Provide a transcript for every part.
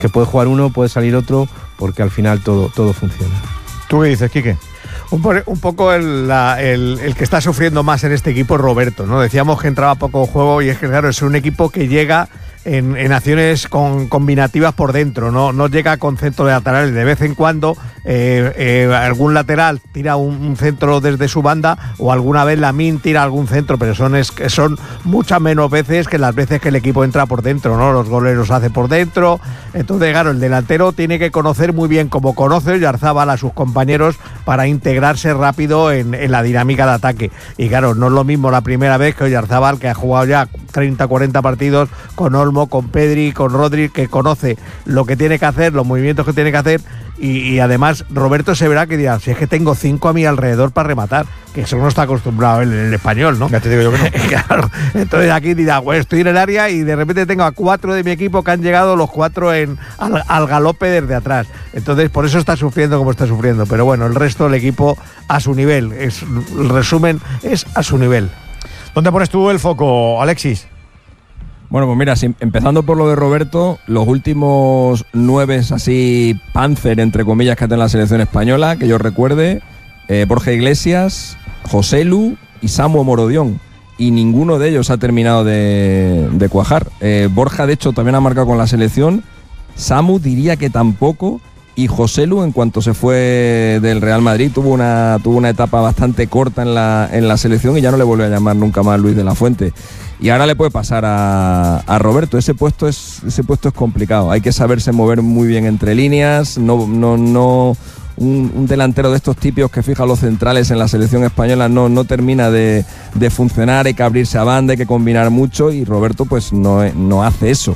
que puede jugar uno, puede salir otro, porque al final todo funciona. ¿Tú qué dices, Quique? Un poco el que está sufriendo más en este equipo es Roberto, ¿no? Decíamos que entraba poco juego y es que, claro, es un equipo que llega en acciones combinativas por dentro, no llega con centro de laterales. De vez en cuando algún lateral tira un centro desde su banda, o alguna vez Lamine tira algún centro, pero son muchas menos veces que las veces que el equipo entra por dentro, ¿no? Los goles los hace por dentro. Entonces, claro, el delantero tiene que conocer muy bien, como conoce Oyarzábal, a sus compañeros para integrarse rápido en la dinámica de ataque. Y claro, no es lo mismo la primera vez que Oyarzábal, que ha jugado ya 30, 40 partidos con Olmo, con Pedri, con Rodri, que conoce lo que tiene que hacer, los movimientos que tiene que hacer, y además Roberto se verá que dirá, si es que tengo 5 a mi alrededor para rematar, que eso no está acostumbrado el español, ¿no? Ya te digo yo que no. Claro, entonces aquí dirá, bueno, estoy en el área y de repente tengo a 4 de mi equipo que han llegado los 4 al galope desde atrás. Entonces por eso está sufriendo como está sufriendo, pero bueno, el resto del equipo a su nivel, el resumen es a su nivel. ¿Dónde pones tú el foco, Alexis? Bueno, pues mira, empezando por lo de Roberto, los últimos 9 así Panzer, entre comillas, que ha tenido la selección española, que yo recuerde, Borja Iglesias, Joselu y Samu Morodión, y ninguno de ellos ha terminado de cuajar. Borja, de hecho, también ha marcado con la selección. Samu diría que tampoco, y Joselu, en cuanto se fue del Real Madrid, tuvo una etapa bastante corta en la selección y ya no le volvió a llamar nunca más Luis de la Fuente. Y ahora le puede pasar a Roberto. Ese puesto es complicado. Hay que saberse mover muy bien entre líneas. Un delantero de estos tipos que fija los centrales en la selección española no termina de funcionar. Hay que abrirse a banda, hay que combinar mucho, y Roberto pues no hace eso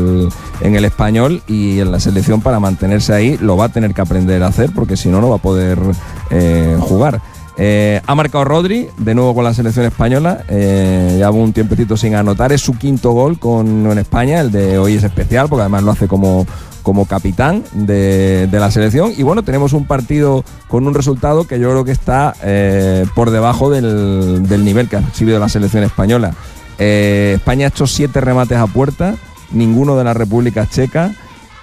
en el español, y en la selección, para mantenerse ahí, lo va a tener que aprender a hacer, porque si no va a poder jugar. Ha marcado Rodri, de nuevo con la selección española, lleva un tiempecito sin anotar, es su 5º gol en España, el de hoy es especial, porque además lo hace como capitán de la selección, y bueno, tenemos un partido con un resultado que yo creo que está por debajo del nivel que ha exhibido la selección española. España ha hecho 7 remates a puerta, ninguno de la República Checa.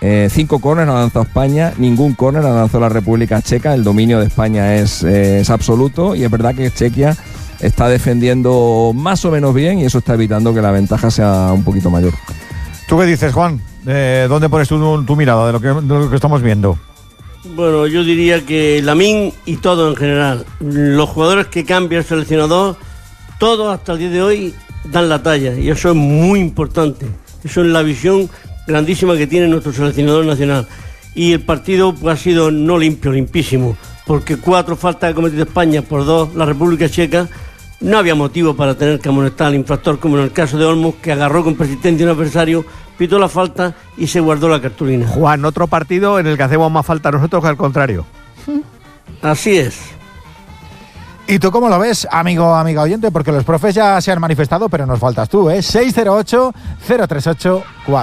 5 córneres ha lanzado España, ningún córner ha lanzado la República Checa. El dominio de España es absoluto, y es verdad que Chequia está defendiendo más o menos bien, y eso está evitando que la ventaja sea un poquito mayor. ¿Tú qué dices, Juan? ¿Dónde pones tu mirada de lo que estamos viendo? Bueno, yo diría que Lamine y todo en general, los jugadores que cambia el seleccionador, todos hasta el día de hoy dan la talla, y eso es muy importante. Eso es la visión grandísima que tiene nuestro seleccionador nacional. Y el partido pues ha sido no limpio, limpísimo, porque 4 faltas que ha cometido España por 2 la República Checa. No había motivo para tener que amonestar al infractor, como en el caso de Olmos, que agarró con persistencia a un adversario, pitó la falta y se guardó la cartulina. Juan, otro partido en el que hacemos más falta nosotros que al contrario. Así es. ¿Y tú cómo lo ves, amiga oyente? Porque los profes ya se han manifestado, pero nos faltas tú, ¿eh? 608-038-447.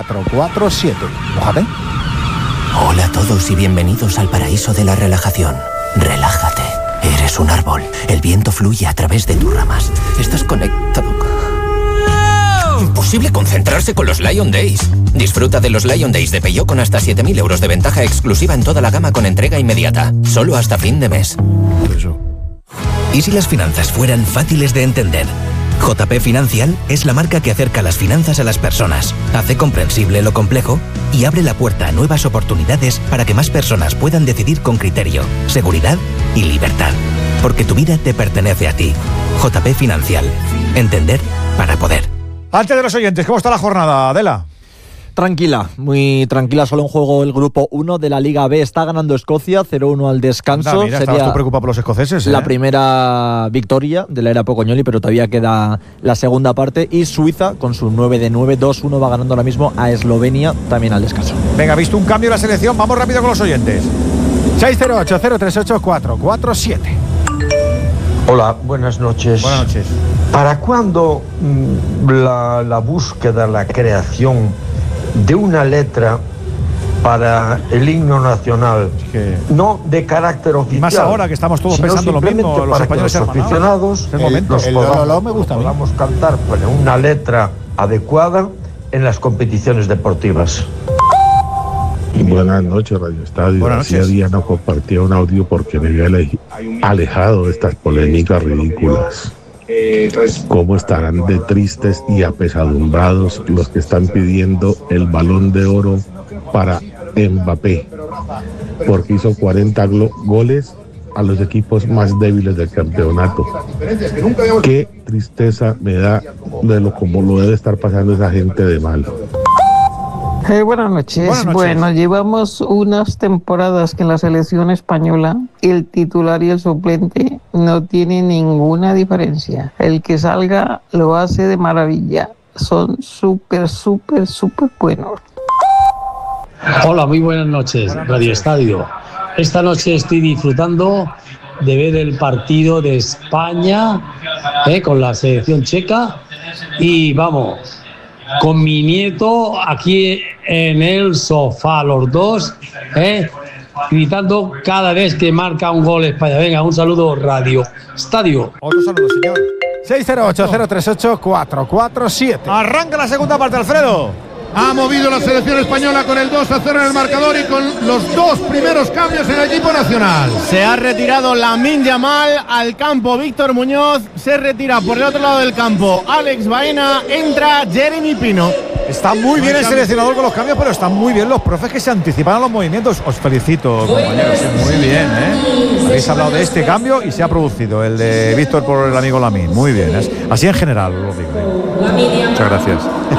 Mójate. Hola a todos y bienvenidos al paraíso de la relajación. Relájate. Eres un árbol. El viento fluye a través de tus ramas. Estás conectado. Imposible concentrarse con los Lion Days. Disfruta de los Lion Days de Peugeot con hasta 7.000 euros de ventaja exclusiva en toda la gama, con entrega inmediata. Solo hasta fin de mes. Eso. ¿Y si las finanzas fueran fáciles de entender? JP Financial es la marca que acerca las finanzas a las personas, hace comprensible lo complejo y abre la puerta a nuevas oportunidades para que más personas puedan decidir con criterio, seguridad y libertad. Porque tu vida te pertenece a ti. JP Financial. Entender para poder. Antes de los oyentes, ¿cómo está la jornada, Adela? Tranquila, muy tranquila, solo en juego el grupo 1 de la Liga B. Está ganando Escocia 0-1 al descanso. Mira, estabas tú preocupado por los escoceses, ¿eh? La primera victoria de la era Pocognoli, pero todavía queda la segunda parte. Y Suiza, con su 9-9, 2-1, va ganando ahora mismo a Eslovenia, también al descanso. Venga, ¿visto un cambio en la selección? Vamos rápido con los oyentes. 608-038-447. Hola, buenas noches. Buenas noches. ¿Para cuándo la búsqueda, la creación de una letra para el himno nacional, no de carácter oficial? Y más ahora que estamos todos pensando lo mismo, los españoles aficionados podamos cantar con una letra adecuada en las competiciones deportivas. Buenas noches, Radio Estadio. Buenas noches. Hacía días no compartía un audio porque me había alejado de estas polémicas ridículas. ¿Cómo estarán de tristes y apesadumbrados los que están pidiendo el Balón de Oro para Mbappé? Porque hizo 40 goles a los equipos más débiles del campeonato. Qué tristeza me da de lo como lo debe estar pasando esa gente de mal. Buenas noches. Buenas noches. Bueno, llevamos unas temporadas que en la selección española el titular y el suplente no tienen ninguna diferencia. El que salga lo hace de maravilla. Son súper buenos. Hola, muy buenas noches, Radio Estadio. Esta noche estoy disfrutando de ver el partido de España con la selección checa y vamos, con mi nieto aquí en el sofá, los dos, gritando cada vez que marca un gol España. Venga, un saludo, Radio Estadio. Otro saludo, señor. 608-038-447. Arranca la segunda parte, Alfredo. Ha movido la selección española con el 2-0 en el marcador y con los dos primeros cambios en el equipo nacional. Se ha retirado Lamine Yamal al campo. Víctor Muñoz se retira por el otro lado del campo. Alex Baena, entra Jeremy Pino. Está muy bien el seleccionador con los cambios, pero están muy bien los profes que se anticipan a los movimientos. Os felicito, compañeros. Muy bien, Habéis hablado de este cambio y se ha producido el de Víctor por el amigo Lamine. Muy bien, así en general lo digo. Muchas gracias.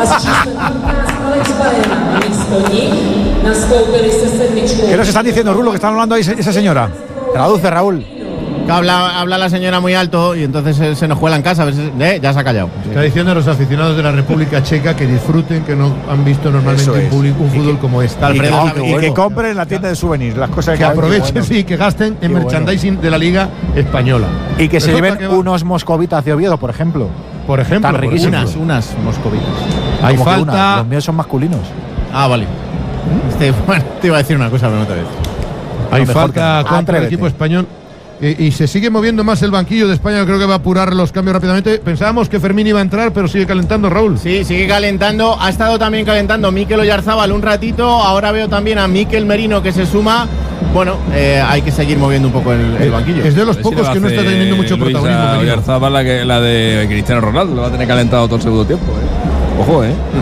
¿Qué nos están diciendo, Rulo, que están hablando ahí esa señora? Traduce, Raúl. Habla la señora muy alto y entonces se nos cuela en casa. A ver si, ya se ha callado. Está diciendo a los aficionados de la República Checa que disfruten, que no han visto normalmente un fútbol como este. Y que compren en la tienda de souvenirs las cosas que aprovechen y que gasten en merchandising de la Liga Española. Y que se lleven unos moscovitas de Oviedo, por ejemplo. Tan riquísimos. Unas moscovitas. Hay falta. Los míos son masculinos. Ah, vale. Bueno, te iba a decir una cosa, pero no te ves. Hay falta contra el equipo español. Y se sigue moviendo más el banquillo de España. Yo creo que va a apurar los cambios rápidamente. Pensábamos que Fermín iba a entrar, pero sigue calentando, Raúl. Sí, sigue calentando. Ha estado también calentando Mikel Oyarzábal un ratito. Ahora veo también a Mikel Merino que se suma. Bueno, hay que seguir moviendo un poco el banquillo. Es de los pocos que no está teniendo mucho protagonismo. Oyarzábal la de Cristiano Ronaldo. Lo va a tener calentado todo el segundo tiempo. Ojo,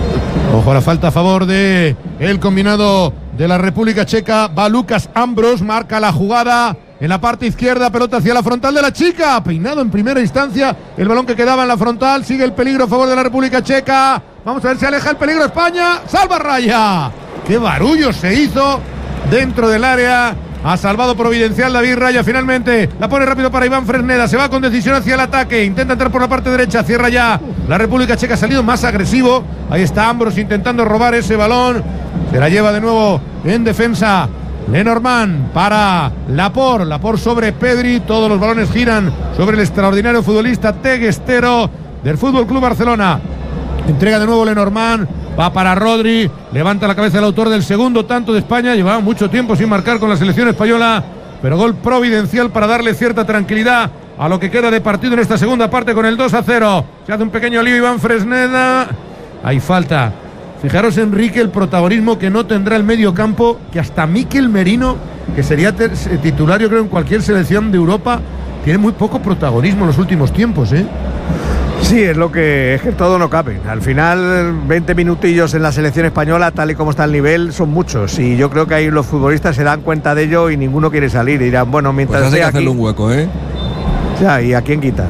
Ojo a la falta a favor de el combinado de la República Checa. Va Lucas Ambros, marca la jugada. En la parte izquierda, pelota hacia la frontal de la chica. Peinado en primera instancia. El balón que quedaba en la frontal. Sigue el peligro a favor de la República Checa. Vamos a ver si aleja el peligro España. ¡Salva Raya! ¡Qué barullo se hizo dentro del área! Ha salvado providencial David Raya. Finalmente la pone rápido para Iván Fresneda. Se va con decisión hacia el ataque. Intenta entrar por la parte derecha. Cierra ya. La República Checa ha salido más agresivo. Ahí está Ambros intentando robar ese balón. Se la lleva de nuevo en defensa Lenormand para Laporte sobre Pedri. Todos los balones giran sobre el extraordinario futbolista teguestero del Fútbol Club Barcelona. Entrega de nuevo Lenormand. Va para Rodri, levanta la cabeza el autor del segundo tanto de España. Llevaba mucho tiempo sin marcar con la selección española, pero gol providencial para darle cierta tranquilidad a lo que queda de partido en esta segunda parte con el 2-0. Se hace un pequeño lío Iván Fresneda. Hay falta. Fijaros, Enrique, el protagonismo que no tendrá el medio campo, que hasta Mikel Merino, que sería titular yo creo en cualquier selección de Europa, tiene muy poco protagonismo en los últimos tiempos, Sí, es que todo no cabe. Al final, 20 minutillos en la selección española, tal y como está el nivel, son muchos. Y yo creo que ahí los futbolistas se dan cuenta de ello y ninguno quiere salir. Y dirán, bueno, mientras pues hay que aquí, hacerle un hueco, Ya, ¿y a quién quitas?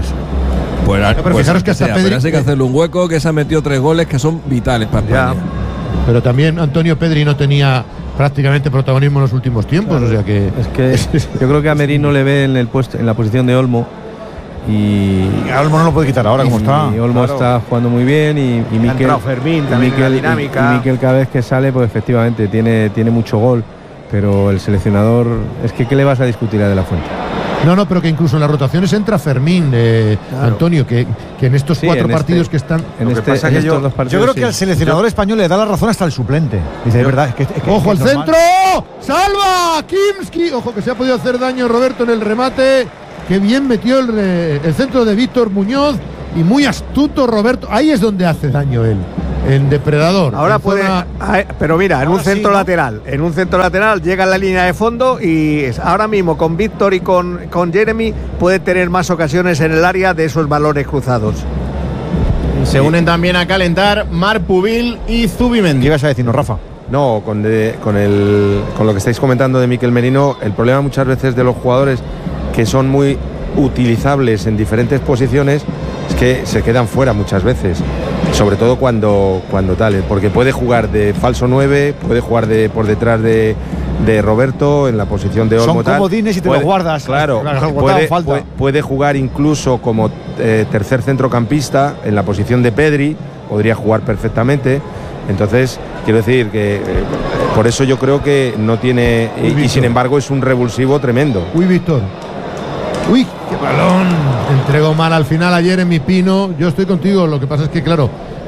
Pero fijaros que hasta Pedri, hay que hacerle un hueco, que se ha metido 3 goles que son vitales para España. Pero también Antonio Pedri no tenía prácticamente protagonismo en los últimos tiempos, claro, o sea que yo creo que a Merino le ve en la posición de Olmo. Y Olmo no lo puede quitar ahora como está. Y Olmo está jugando muy bien y Mikel Fermín también la dinámica. Y Mikel cada vez que sale, pues efectivamente tiene mucho gol, pero el seleccionador es que ¿qué le vas a discutir a De la Fuente? No, pero que incluso en las rotaciones entra Fermín, claro. Antonio, que en estos 4 partidos que están. Yo creo que al seleccionador español le da la razón hasta el suplente. Dice, es verdad, ¡ojo al centro! ¡Salva! Kimski. Ojo que se ha podido hacer daño Roberto en el remate. Qué bien metió el centro de Víctor Muñoz y muy astuto Roberto. Ahí es donde hace daño él. en depredador. Ahora puede, pero mira, en un centro lateral llega a la línea de fondo y ahora mismo con Víctor y con Jeremy puede tener más ocasiones en el área de esos balones cruzados. Se unen también a calentar Marc Pubil y Zubimendi. ¿Qué ibas a decirnos, Rafa? No, con lo que estáis comentando de Mikel Merino, el problema muchas veces de los jugadores que son muy utilizables en diferentes posiciones es que se quedan fuera muchas veces, sobre todo cuando tal, porque puede jugar de falso 9, puede jugar por detrás de Roberto en la posición de Olmo. Son comodines y te los guardas. Claro, puede jugar incluso como tercer centrocampista en la posición de Pedri, podría jugar perfectamente. Entonces, quiero decir que por eso yo creo que no tiene, y sin embargo es un revulsivo tremendo. Uy, Víctor. Uy, qué balón. Entregó mal al final a Jeremy Pino. Yo estoy contigo, lo que pasa es que, claro,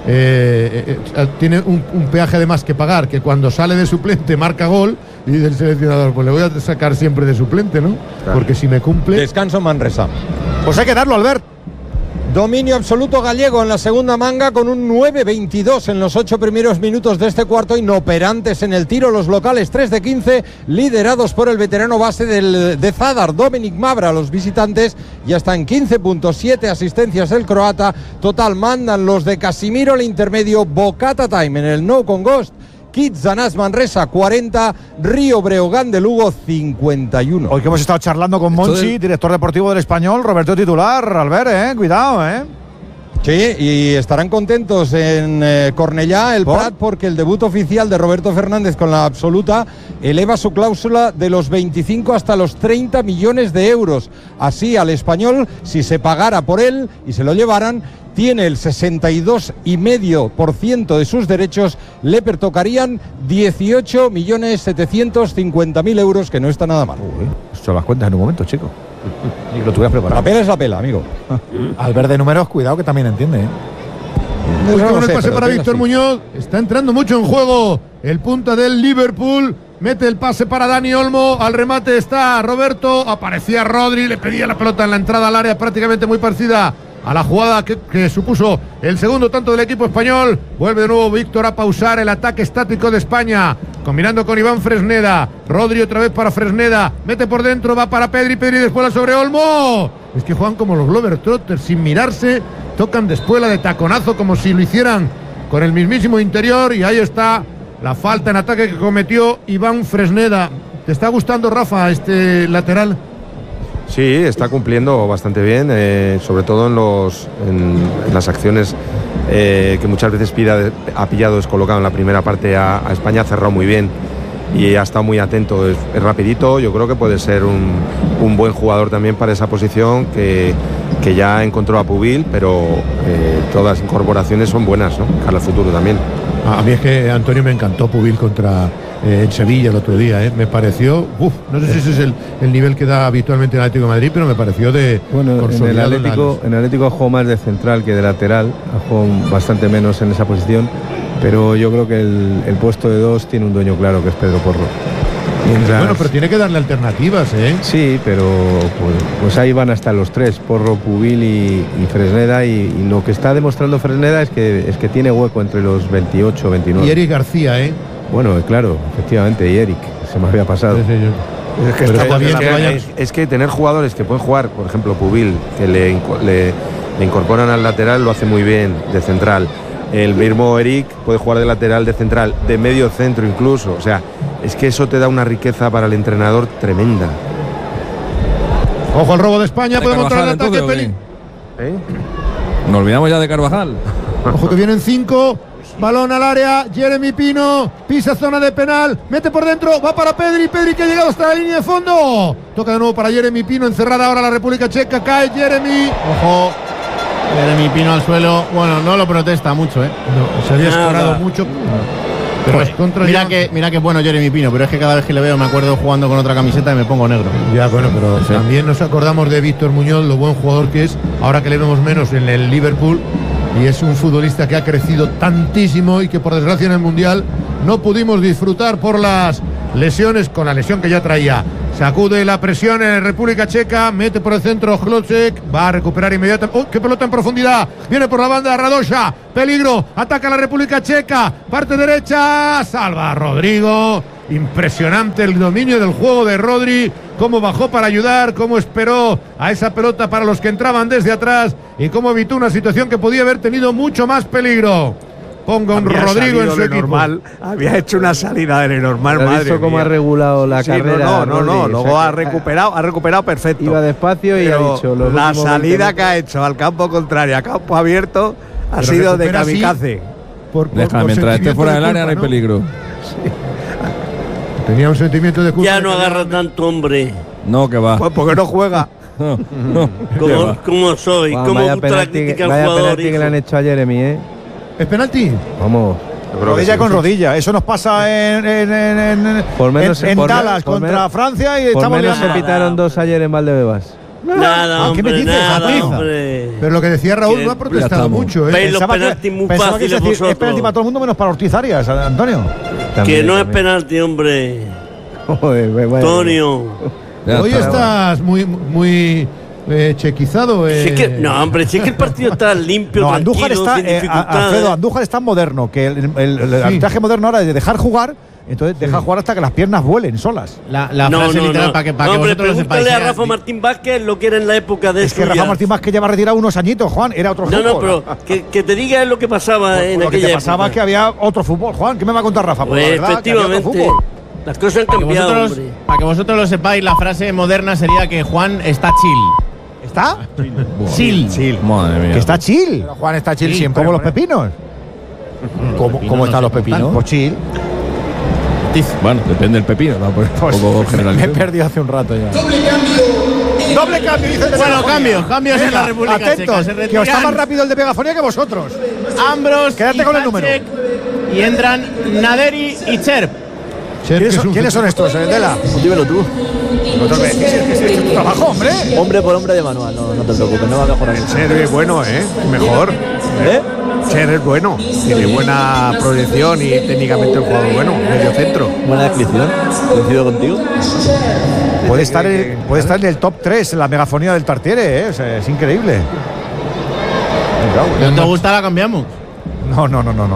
tiene un peaje de más que pagar, que cuando sale de suplente marca gol, y del seleccionador, pues le voy a sacar siempre de suplente, ¿no? Claro. Porque si me cumple... Descanso Manresa. Pues hay que darlo, Albert. Dominio absoluto gallego en la segunda manga con un 9-22 en los 8 primeros minutos de este cuarto, inoperantes en el tiro los locales 3 de 15, liderados por el veterano base de Zadar, Dominik Mavra. Los visitantes ya están 15.7 asistencias el croata, total mandan los de Casimiro, el intermedio Bocata Time en el no con Ghost. Kitzanas Manresa 40, Río Breogán de Lugo 51. Hoy que hemos estado charlando con Monchi, director deportivo del Español, Roberto titular, Albert, cuidado, Sí, y estarán contentos en Cornellá, el Prat, porque el debut oficial de Roberto Fernández con la absoluta eleva su cláusula de los 25 hasta los 30 millones de euros. Así al Español, si se pagara por él y se lo llevaran, tiene el 62,5% de sus derechos, le pertocarían 18.750.000 euros, que no está nada mal. Esto las cuentas en un momento, chico. Y que lo tuvieras preparado. La pela es la pela, amigo. Albert de números, cuidado que también entiende, Buscamos el pase para Víctor Muñoz. Está entrando mucho en juego el punta del Liverpool. Mete el pase para Dani Olmo. Al remate está Roberto. Aparecía Rodri. Le pedía la pelota en la entrada al área, prácticamente muy parecida a la jugada que supuso el segundo tanto del equipo español. Vuelve de nuevo Víctor a pausar el ataque estático de España, combinando con Iván Fresneda. Rodri otra vez para Fresneda, mete por dentro, va para Pedri después la sobre Olmo. Es que juegan como los Globetrotters, sin mirarse, tocan después la de taconazo como si lo hicieran con el mismísimo interior, y ahí está la falta en ataque que cometió Iván Fresneda. ¿Te está gustando, Rafa, este lateral? Sí, está cumpliendo bastante bien, sobre todo en las acciones que muchas veces ha pillado descolocado en la primera parte a España, ha cerrado muy bien y ha estado muy atento, es rapidito. Yo creo que puede ser un buen jugador también para esa posición, que ya encontró a Pubil, pero todas las incorporaciones son buenas, ¿no? Para el futuro también. A mí es que, Antonio, me encantó Pubil contra en Sevilla el otro día, me pareció, no sé si ese es el nivel que da habitualmente el Atlético de Madrid, pero me pareció de en el Atlético jugó más de central que de lateral, jugó bastante menos en esa posición, pero yo creo que el puesto de 2 tiene un dueño claro, que es Pedro Porro. Bueno, pero tiene que darle alternativas, Sí, pero pues ahí van hasta los 3, Porro, Pubil y Fresneda, y lo que está demostrando Fresneda es que tiene hueco entre los 28 o 29. Y Eric García, Bueno, claro, efectivamente, y Eric, se me había pasado. Es que tener jugadores que pueden jugar, por ejemplo, Pubil, que le incorporan al lateral, lo hace muy bien, de central. El mismo Eric puede jugar de lateral, de central, de medio centro incluso. O sea, es que eso te da una riqueza para el entrenador tremenda. Ojo al robo de España, podemos entrar en ataque, Pelín. Nos olvidamos ya de Carvajal. Ojo que vienen 5. Balón al área, Jeremy Pino, pisa zona de penal, mete por dentro, va para Pedri que ha llegado hasta la línea de fondo. Toca de nuevo para Jeremy Pino, encerrada ahora la República Checa, cae Jeremy. Ojo, Jeremy Pino al suelo. Bueno, no lo protesta mucho, No, se había escorado mucho. Pero pues, mira que bueno Jeremy Pino, pero es que cada vez que le veo me acuerdo jugando con otra camiseta y me pongo negro. Ya, bueno, pero sí. También nos acordamos de Víctor Muñoz, lo buen jugador que es, ahora que le vemos menos en el Liverpool. Y es un futbolista que ha crecido tantísimo y que por desgracia en el Mundial no pudimos disfrutar por las lesiones, con la lesión que ya traía. Sacude la presión en República Checa, mete por el centro Hlocek, va a recuperar inmediatamente. ¡Oh, qué pelota en profundidad! Viene por la banda Radosha, peligro, ataca la República Checa, parte derecha, salva a Rodrigo. Impresionante el dominio del juego de Rodri, cómo bajó para ayudar, cómo esperó a esa pelota para los que entraban desde atrás y cómo evitó una situación que podía haber tenido mucho más peligro. Ponga un Rodrigo en su equipo. Normal, había hecho una salida de normal, ¿Has madre visto cómo mía? ha regulado la carrera? No, Rodri? luego ha recuperado perfecto. Iba despacio y ha dicho... La salida que ha hecho al campo contrario, a campo abierto, ha sido de kamikaze. Deja, mientras esté fuera del área no hay peligro. Tenía un sentimiento de culpa. Ya no agarra tanto, hombre. No, que va. Pues porque no juega. ¿Cómo soy? ¿Cómo vaya gusta la crítica al vaya jugador? penalti que le han hecho a Jeremy, ¿eh? ¿Es penalti? Vamos. Rodilla con rodilla. Eso nos pasa en Dallas contra Francia y por estamos menos se pitaron 2 ayer en Valdebebas. Nada, ¿qué me hombre, dices? nada, hombre. Pero lo que decía Raúl no ha protestado mucho, ¿eh? Veis los penaltis muy fáciles es vosotros. penalti para todo el mundo menos para Ortiz Arias, Antonio. Que no es penalti, hombre. Antonio. Hoy estás muy chequizado. No, hombre, si es que el partido está limpio, No, tranquilo, Andújar está, sin dificultades. Alfredo, Andújar es tan moderno que el arbitraje moderno ahora es de dejar jugar. Entonces deja jugar hasta que las piernas vuelen solas. La frase literal para que hombre, vosotros lo sepáis. pregúntale a Rafa Martín Vázquez lo que era en la época de Es que Rafa Martín Vázquez ya va a retirar unos añitos, Juan. Era otro fútbol. No, pero que te diga lo que pasaba en lo que aquella te pasaba época. que había otro fútbol, Juan. ¿Qué me va a contar Rafa? Pues la verdad, efectivamente. que había otro fútbol. Las cosas han cambiado, hombre. Para que vosotros lo sepáis, la frase moderna sería que Juan está chill. ¿Está? Chill. Madre mía. Que está chill. Pero Juan está chill siempre. Como los pepinos. ¿Cómo están los pepinos? Pues chill. Bueno, depende del pepino, ¿no? Pues, un poco Me he generalizado. perdido hace un rato ya. Doble cambio, dice el de Bueno, Megafonía. cambios en la República Checa. Atentos, Se que retiran os está más rápido el de Megafonía que vosotros. Ambros. Quédate y con el número. Hacek, y entran Naderi y Cherp. ¿Quiénes son estos, Dela? Dímelo tú. Es tu trabajo, hombre. Hombre por hombre de manual, no te preocupes, no va a mejorar mucho. Ser es bueno, mejor. Ser es bueno. Tiene buena proyección y técnicamente un jugador bueno, medio centro. Buena descripción. Coincido contigo. Puede estar en el top 3 en la Megafonía del Tartiere, O sea, es increíble. ¿No te gusta? La cambiamos. No.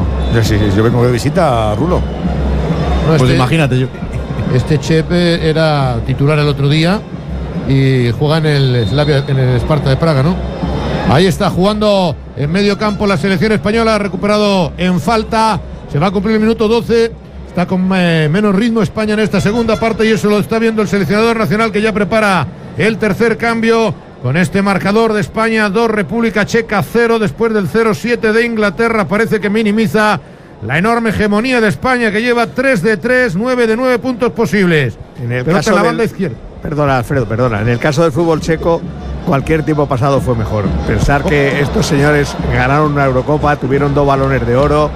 Yo vengo de visita a Rulo. No, Pues imagínate yo. Este Chep era titular el otro día y juega en el Slavia, en el Sparta de Praga, ¿no? Ahí está jugando en medio campo la selección española, ha recuperado en falta. Se va a cumplir el minuto 12. Está con menos ritmo España en esta segunda parte y eso lo está viendo el seleccionador nacional, que ya prepara el tercer cambio con este marcador de España 2, República Checa 0, después del 0-7 de Inglaterra. Parece que minimiza la enorme hegemonía de España, que lleva 3 de 3, 9 de 9 puntos posibles. En el Pelota caso en la del- banda izquierda. Perdona, Alfredo, perdona. En el caso del fútbol checo, cualquier tiempo pasado fue mejor. Pensar que estos señores ganaron una Eurocopa, tuvieron 2 balones de oro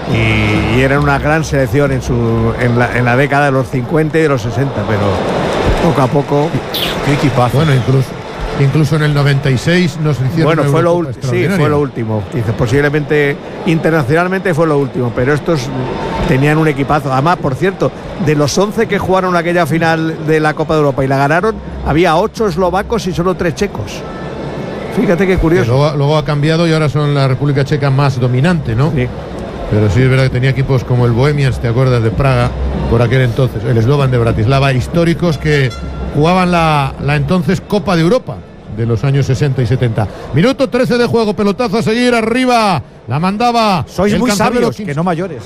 y eran una gran selección en la década de los 50 y de los 60, pero poco a poco. Qué equipazo. Bueno, incluso en el 96 nos hicieron Bueno, una fue lo Eurocopa último. Sí, extraordinaria. fue lo último. Dice, posiblemente internacionalmente fue lo último, pero estos tenían un equipazo. Además, por cierto, de los 11 que jugaron aquella final de la Copa de Europa y la ganaron, había 8 eslovacos y solo 3 checos. Fíjate qué curioso. Luego ha cambiado y ahora son la República Checa más dominante, ¿no? Sí. Pero sí es verdad que tenía equipos como el Bohemians, ¿te acuerdas? De Praga, por aquel entonces, el Slovan de Bratislava, históricos que jugaban la entonces Copa de Europa de los años 60 y 70. Minuto 13 de juego, pelotazo a seguir, arriba, la mandaba. Sois el muy Cancerbero sabios, que no mayores,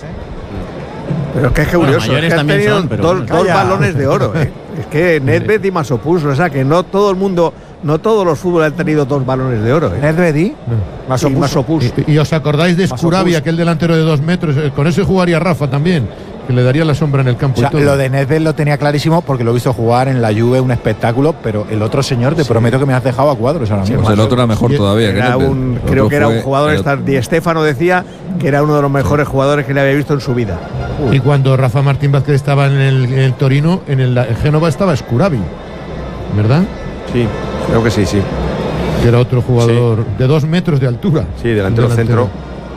Pero es que es curioso, mayores es que han también tenido son, pero dos, bueno. dos Calla. balones de oro. Es que Nedved y Masopust, o sea que no todo el mundo, no todos los fútbol han tenido 2 balones de oro. Nedved y Masopust. Y os acordáis de Skurabi, aquel delantero de 2 metros, con ese jugaría Rafa también, que le daría la sombra en el campo. O sea, y todo. lo de Nedved lo tenía clarísimo porque lo he visto jugar en la Juve, un espectáculo, pero el otro señor, te prometo que me has dejado a cuadros ahora mismo. Pues el otro era mejor todavía. Era que Nedved. un, El creo otro que era un fue jugador. el- Di Stéfano decía que era uno de los mejores jugadores que le había visto en su vida. Y cuando Rafa Martín Vázquez estaba en el Torino, en el Génova estaba Skurabi, ¿verdad? Sí, creo que sí. Que era otro jugador de 2 metros de altura. Sí, delantero centro.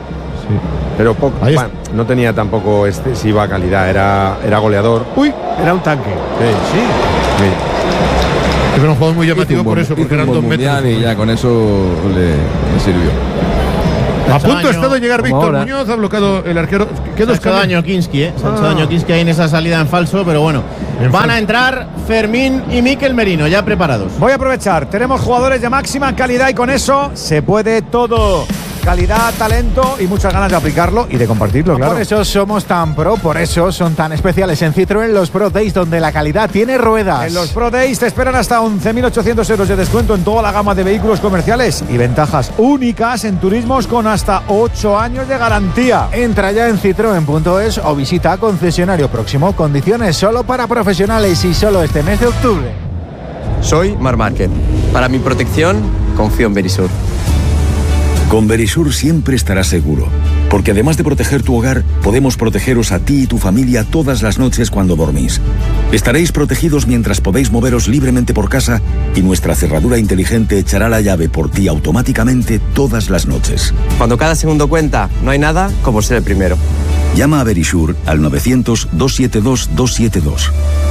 Pero no tenía tampoco excesiva calidad, era goleador. Era un tanque. Sí. Pero un juego muy llamativo por eso, porque eran 2 metros. Y ya con eso le sirvió. A punto ha estado de llegar Víctor Muñoz, ha bloqueado el arquero. Se ha hecho daño Kinski, Se ha hecho daño Kinski ahí en esa salida en falso, pero bueno. Van a entrar Fermín y Mikel Merino, ya preparados. Voy a aprovechar, tenemos jugadores de máxima calidad y con eso se puede todo. Calidad, talento y muchas ganas de aplicarlo y de compartirlo, claro. Por eso somos tan pro, por eso son tan especiales en Citroën los Pro Days, donde la calidad tiene ruedas. En los Pro Days te esperan hasta 11.800 euros de descuento en toda la gama de vehículos comerciales y ventajas únicas en turismos con hasta 8 años de garantía. Entra ya en citroen.es o visita concesionario próximo. Condiciones solo para profesionales y solo este mes de octubre. Soy Marc Márquez. Para mi protección, confío en Verisur. Con Verisur siempre estarás seguro, porque además de proteger tu hogar, podemos protegeros a ti y tu familia todas las noches cuando dormís. Estaréis protegidos mientras podéis moveros libremente por casa y nuestra cerradura inteligente echará la llave por ti automáticamente todas las noches. Cuando cada segundo cuenta, no hay nada como ser el primero. Llama a Verisur al 900-272-272.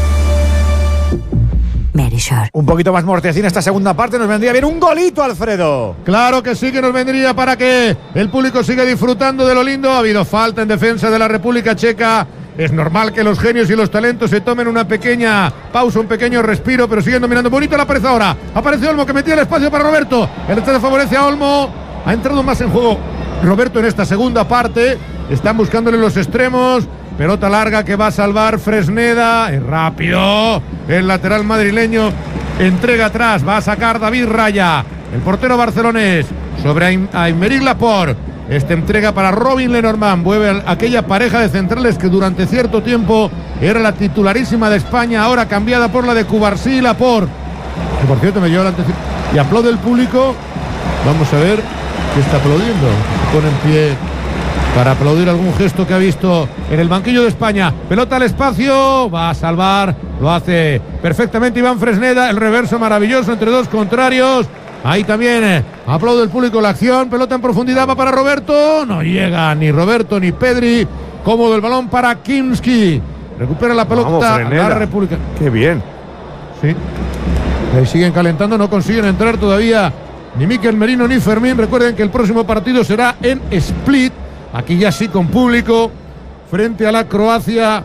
Un poquito más mortecina esta segunda parte, nos vendría bien un golito, Alfredo. Claro que sí que nos vendría para que el público siga disfrutando de lo lindo. Ha habido falta en defensa de la República Checa. Es normal que los genios y los talentos se tomen una pequeña pausa, un pequeño respiro, pero siguen dominando. Bonito la aparece ahora. Aparece Olmo que metía el espacio para Roberto. El rechazo favorece a Olmo. Ha entrado más en juego Roberto en esta segunda parte. Están buscándole los extremos. Pelota larga que va a salvar Fresneda. Es rápido. El lateral madrileño entrega atrás. Va a sacar David Raya. El portero barcelonés sobre Aymeric Laporte. Esta entrega para Robin Lenormand. Vuelve a aquella pareja de centrales que durante cierto tiempo era la titularísima de España. Ahora cambiada por la de Cubarsí y Laporte. Que por cierto me lleva la atención. Y aplaude el público. Vamos a ver qué está aplaudiendo. Se pone en pie para aplaudir algún gesto que ha visto en el banquillo de España. Pelota al espacio, va a salvar, lo hace perfectamente Iván Fresneda, el reverso maravilloso entre dos contrarios. Ahí también aplaude el público la acción, pelota en profundidad, va para Roberto, no llega ni Roberto ni Pedri. Cómodo el balón para Kinski, recupera la pelota la República. Qué bien. Sí, ahí siguen calentando, no consiguen entrar todavía ni Mikel Merino ni Fermín. Recuerden que el próximo partido será en Split. Aquí ya sí con público, frente a la Croacia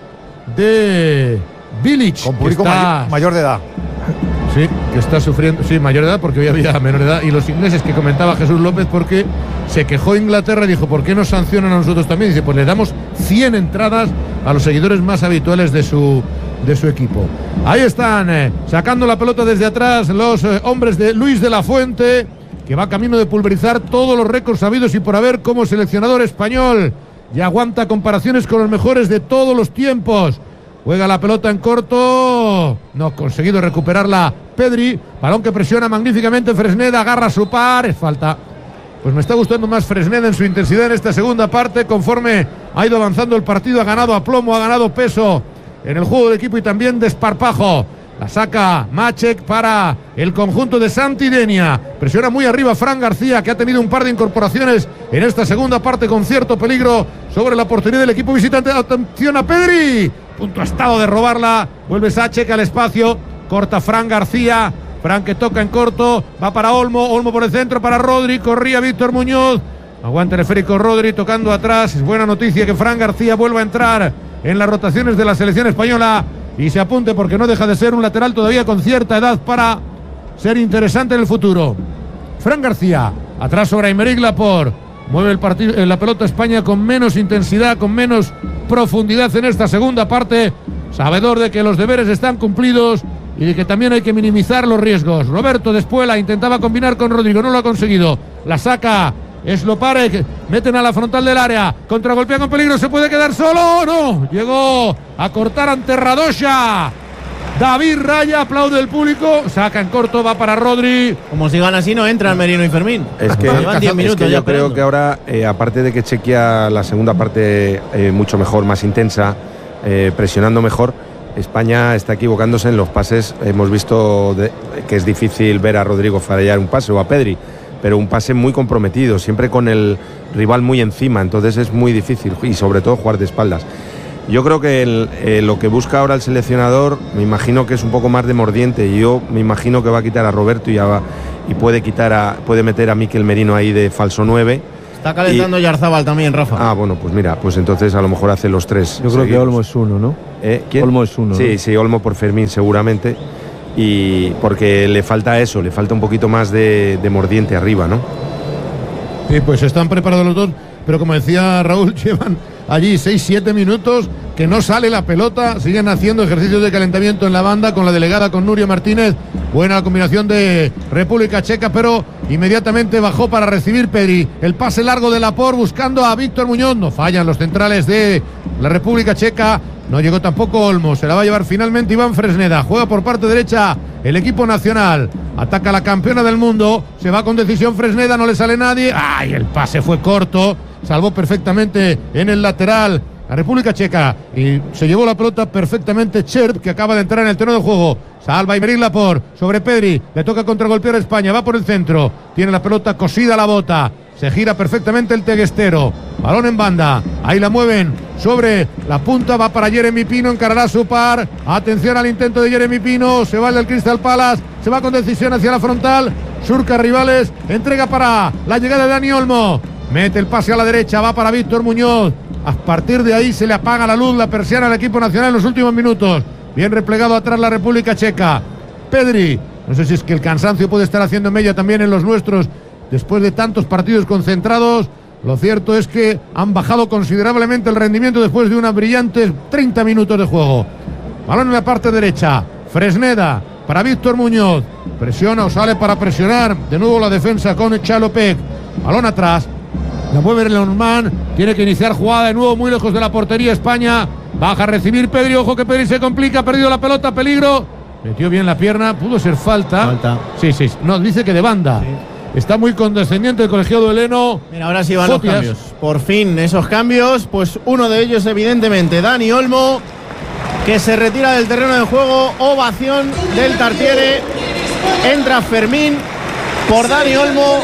de Bilic. Con público mayor de edad. Sí, que está sufriendo, sí, mayor de edad, porque hoy había menor edad. Y los ingleses que comentaba Jesús López, porque se quejó Inglaterra y dijo, ¿por qué nos sancionan a nosotros también? Dice, pues le damos 100 entradas a los seguidores más habituales de su equipo. Ahí están, sacando la pelota desde atrás los hombres de Luis de la Fuente, que va camino de pulverizar todos los récords sabidos y por haber como seleccionador español. Ya aguanta comparaciones con los mejores de todos los tiempos. Juega la pelota en corto. No ha conseguido recuperarla Pedri. Balón que presiona magníficamente Fresneda. Agarra su par. Es falta. Pues me está gustando más Fresneda en su intensidad en esta segunda parte. Conforme ha ido avanzando el partido, ha ganado aplomo, ha ganado peso en el juego de equipo y también desparpajo. La saca Maček para el conjunto de Santidenia. Presiona muy arriba Fran García, que ha tenido un par de incorporaciones en esta segunda parte con cierto peligro sobre la portería del equipo visitante. Atención a Pedri. Punto ha estado de robarla. Vuelve Maček al espacio. Corta Fran García. Fran que toca en corto. Va para Olmo. Olmo por el centro para Rodri. Corría Víctor Muñoz. Aguanta el esférico Rodri tocando atrás. Es buena noticia que Fran García vuelva a entrar en las rotaciones de la selección española. Y se apunte porque no deja de ser un lateral todavía con cierta edad para ser interesante en el futuro. Fran García, atrás sobre Aymeric Laporte. Mueve el partido, la pelota España con menos intensidad, con menos profundidad en esta segunda parte. Sabedor de que los deberes están cumplidos y de que también hay que minimizar los riesgos. Roberto Despuela intentaba combinar con Rodrigo, no lo ha conseguido. La saca Sloparek, meten a la frontal del área, contragolpea con peligro, se puede quedar solo, no, llegó a cortar ante Radosha. David Raya, aplaude el público, saca en corto, va para Rodri. Como sigan así no entran Merino y Fermín. Es que, llevan 10 minutos es que ya yo creo que ahora, aparte de que Chequia la segunda parte mucho mejor, más intensa, presionando mejor, España está equivocándose en los pases. Hemos visto que es difícil ver a Rodrigo fallar un pase o a Pedri. pero un pase muy comprometido, siempre con el rival muy encima, entonces es muy difícil y sobre todo jugar de espaldas. Yo creo que lo que busca ahora el seleccionador, me imagino que es un poco más de mordiente, y yo me imagino que va a quitar a Roberto y puede meter a Mikel Merino ahí de falso 9. Está calentando Oyarzábal también, Rafa. Ah, bueno, pues mira, pues entonces a lo mejor hace los 3. Yo creo que Olmo es uno, ¿no? ¿Quién? Olmo es uno. Sí, ¿no? sí, Olmo por Fermín seguramente. Y porque le falta eso, le falta un poquito más de mordiente arriba, ¿no? Sí, pues están preparados los dos, pero como decía Raúl, llevan allí 6-7 minutos que no sale la pelota, siguen haciendo ejercicios de calentamiento en la banda con la delegada, con Nuria Martínez. Buena combinación de República Checa, pero inmediatamente bajó para recibir Pedri. El pase largo de Laporte buscando a Víctor Muñoz. No fallan los centrales de la República Checa. No llegó tampoco Olmo, se la va a llevar finalmente Iván Fresneda. Juega por parte derecha el equipo nacional. Ataca la campeona del mundo. Se va con decisión Fresneda, no le sale nadie. ¡Ay! El pase fue corto. Salvó perfectamente en el lateral la República Checa. Y se llevó la pelota perfectamente Cherp, que acaba de entrar en el terreno de juego. Salva Aymeric Laporte sobre Pedri. Le toca contragolpear a España. Va por el centro. Tiene la pelota cosida a la bota. Se gira perfectamente el teguestero. Balón en banda. Ahí la mueven sobre la punta. Va para Jeremy Pino. Encarará a su par. Atención al intento de Jeremy Pino. Se va el del Crystal Palace. Se va con decisión hacia la frontal. Surca rivales. Entrega para la llegada de Dani Olmo. Mete el pase a la derecha. Va para Víctor Muñoz. A partir de ahí se le apaga la luz, la persiana al equipo nacional en los últimos minutos. Bien replegado atrás la República Checa. Pedri. No sé si es que el cansancio puede estar haciendo mella también en los nuestros. Después de tantos partidos concentrados, lo cierto es que han bajado considerablemente el rendimiento después de unas brillantes 30 minutos de juego. Balón en la parte derecha. Fresneda para Víctor Muñoz. Presiona o sale para presionar. De nuevo la defensa con Chalopec. Balón atrás. La mueve Lenormand. Tiene que iniciar jugada de nuevo muy lejos de la portería España. Baja a recibir Pedri. Ojo que Pedri se complica. Ha perdido la pelota. Peligro. Metió bien la pierna. Pudo ser falta. Sí. No, dice que de banda. Sí. Está muy condescendiente el colegiado heleno. Mira, ahora sí van los cambios. Por fin esos cambios. Pues uno de ellos, evidentemente, Dani Olmo, que se retira del terreno de juego. Ovación del Tartiere. Entra Fermín por Dani Olmo.